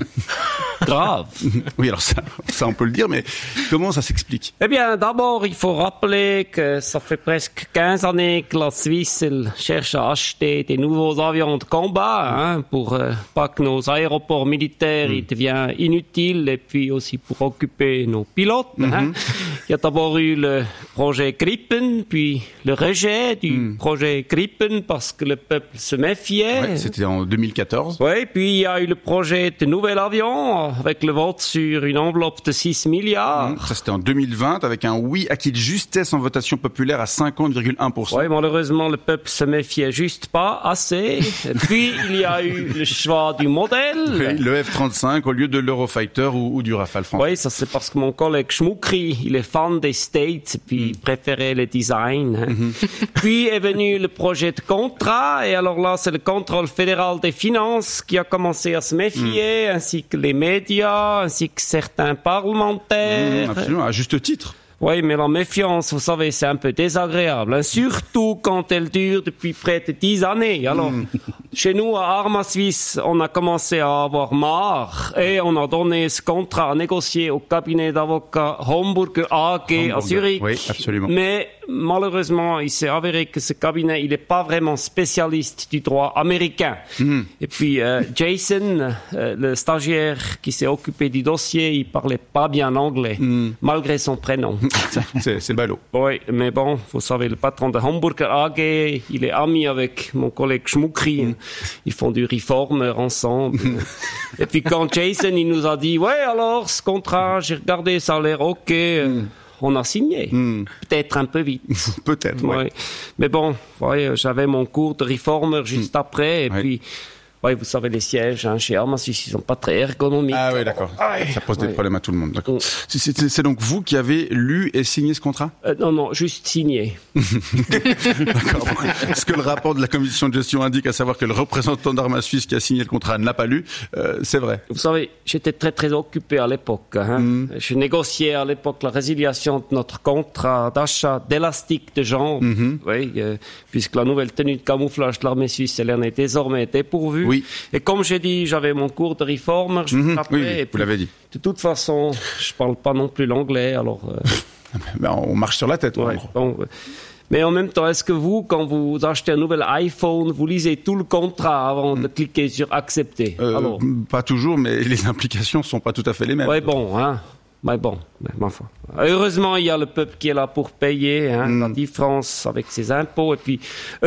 Grave. Oui, alors ça, ça on peut le dire, mais comment ça s'explique? Eh bien, d'abord, il faut rappeler que ça fait presque quinze années que la Suisse elle, cherche à acheter des nouveaux avions de combat, hein, pour euh, pas que nos aéroports militaires mm. ils deviennent inutiles, et puis aussi pour occuper nos pilotes. Mm-hmm. Hein. Il y a d'abord eu le projet Gripen, puis le rejet du mm. projet Gripen parce que le peuple se méfiait. Ouais, c'était en deux mille quatorze. Oui, puis il y a eu le projet de nouvel avion avec le vote sur une enveloppe de six milliards. Mmh, ça, c'était en deux mille vingt, avec un oui acquis de justesse en votation populaire à cinquante virgule un pour cent. Oui, malheureusement, le peuple se méfiait juste pas assez. Et puis, il y a eu le choix du modèle. Oui, le F trente-cinq au lieu de l'Eurofighter ou, ou du Rafale français. Oui, ça c'est parce que mon collègue Schmuckri, il est fan des States, et puis mmh. il préférait le design. Hein. Mmh. Puis est venu le projet de contrat, et alors là, c'est le contrôle fédéral des finances qui a commencé à se méfier, mmh. ainsi que les médias. médias ainsi que certains parlementaires. Mmh, absolument, à juste titre. Oui, mais la méfiance, vous savez, c'est un peu désagréable, hein, surtout quand elle dure depuis près de dix années. Alors, mmh. chez nous, à Arma Suisse, on a commencé à avoir marre et on a donné ce contrat à négocier au cabinet d'avocats Homburger A G Homburger. à Zurich. Oui, absolument. Mais malheureusement, il s'est avéré que ce cabinet, il n'est pas vraiment spécialiste du droit américain. Mmh. Et puis, euh, Jason, euh, le stagiaire qui s'est occupé du dossier, il parlait pas bien anglais, mmh. malgré son prénom. c'est, c'est ballot. Oui, mais bon, vous savez, le patron de Homburger A G, il est ami avec mon collègue Schmuckri. Mm. Ils font du reformer ensemble. Et puis quand Jason, il nous a dit, ouais, alors, ce contrat, j'ai regardé, ça a l'air OK. Mm. On a signé. Mm. Peut-être un peu vite. Peut-être, oui. Ouais. Mais bon, ouais, j'avais mon cours de reformer juste mm. après, et ouais. puis... Oui, vous savez, les sièges hein, chez Arma Suisse, ils sont pas très ergonomiques. Ah oui, d'accord. Ah ouais. Ça pose des ouais. problèmes à tout le monde. D'accord. Mm. C'est, c'est, c'est donc vous qui avez lu et signé ce contrat ? euh, Non, non, juste signé. D'accord. Ce que le rapport de la commission de gestion indique, à savoir que le représentant d'Arma Suisse qui a signé le contrat ne l'a pas lu, euh, c'est vrai. Vous savez, j'étais très très occupé à l'époque. Hein. Mm. Je négociais à l'époque la résiliation de notre contrat d'achat d'élastique de jambes. Mm-hmm. Oui, euh, puisque la nouvelle tenue de camouflage de l'armée suisse, elle en est désormais dépourvue. Oui. Et comme j'ai dit, j'avais mon cours de reformer, je mmh, après, oui, et vous l'avez dit. De toute façon, je parle pas non plus l'anglais, alors... Euh... ben, on marche sur la tête, ouais, bon, euh... Mais en même temps, est-ce que vous, quand vous achetez un nouvel iPhone, vous lisez tout le contrat avant mmh. de cliquer sur « Accepter » euh, alors... Pas toujours, mais les implications sont pas tout à fait les mêmes. Oui, bon, hein. Mais bon, mais, ma foi. Heureusement, il y a le peuple qui est là pour payer hein, mmh. la différence avec ses impôts. Et puis,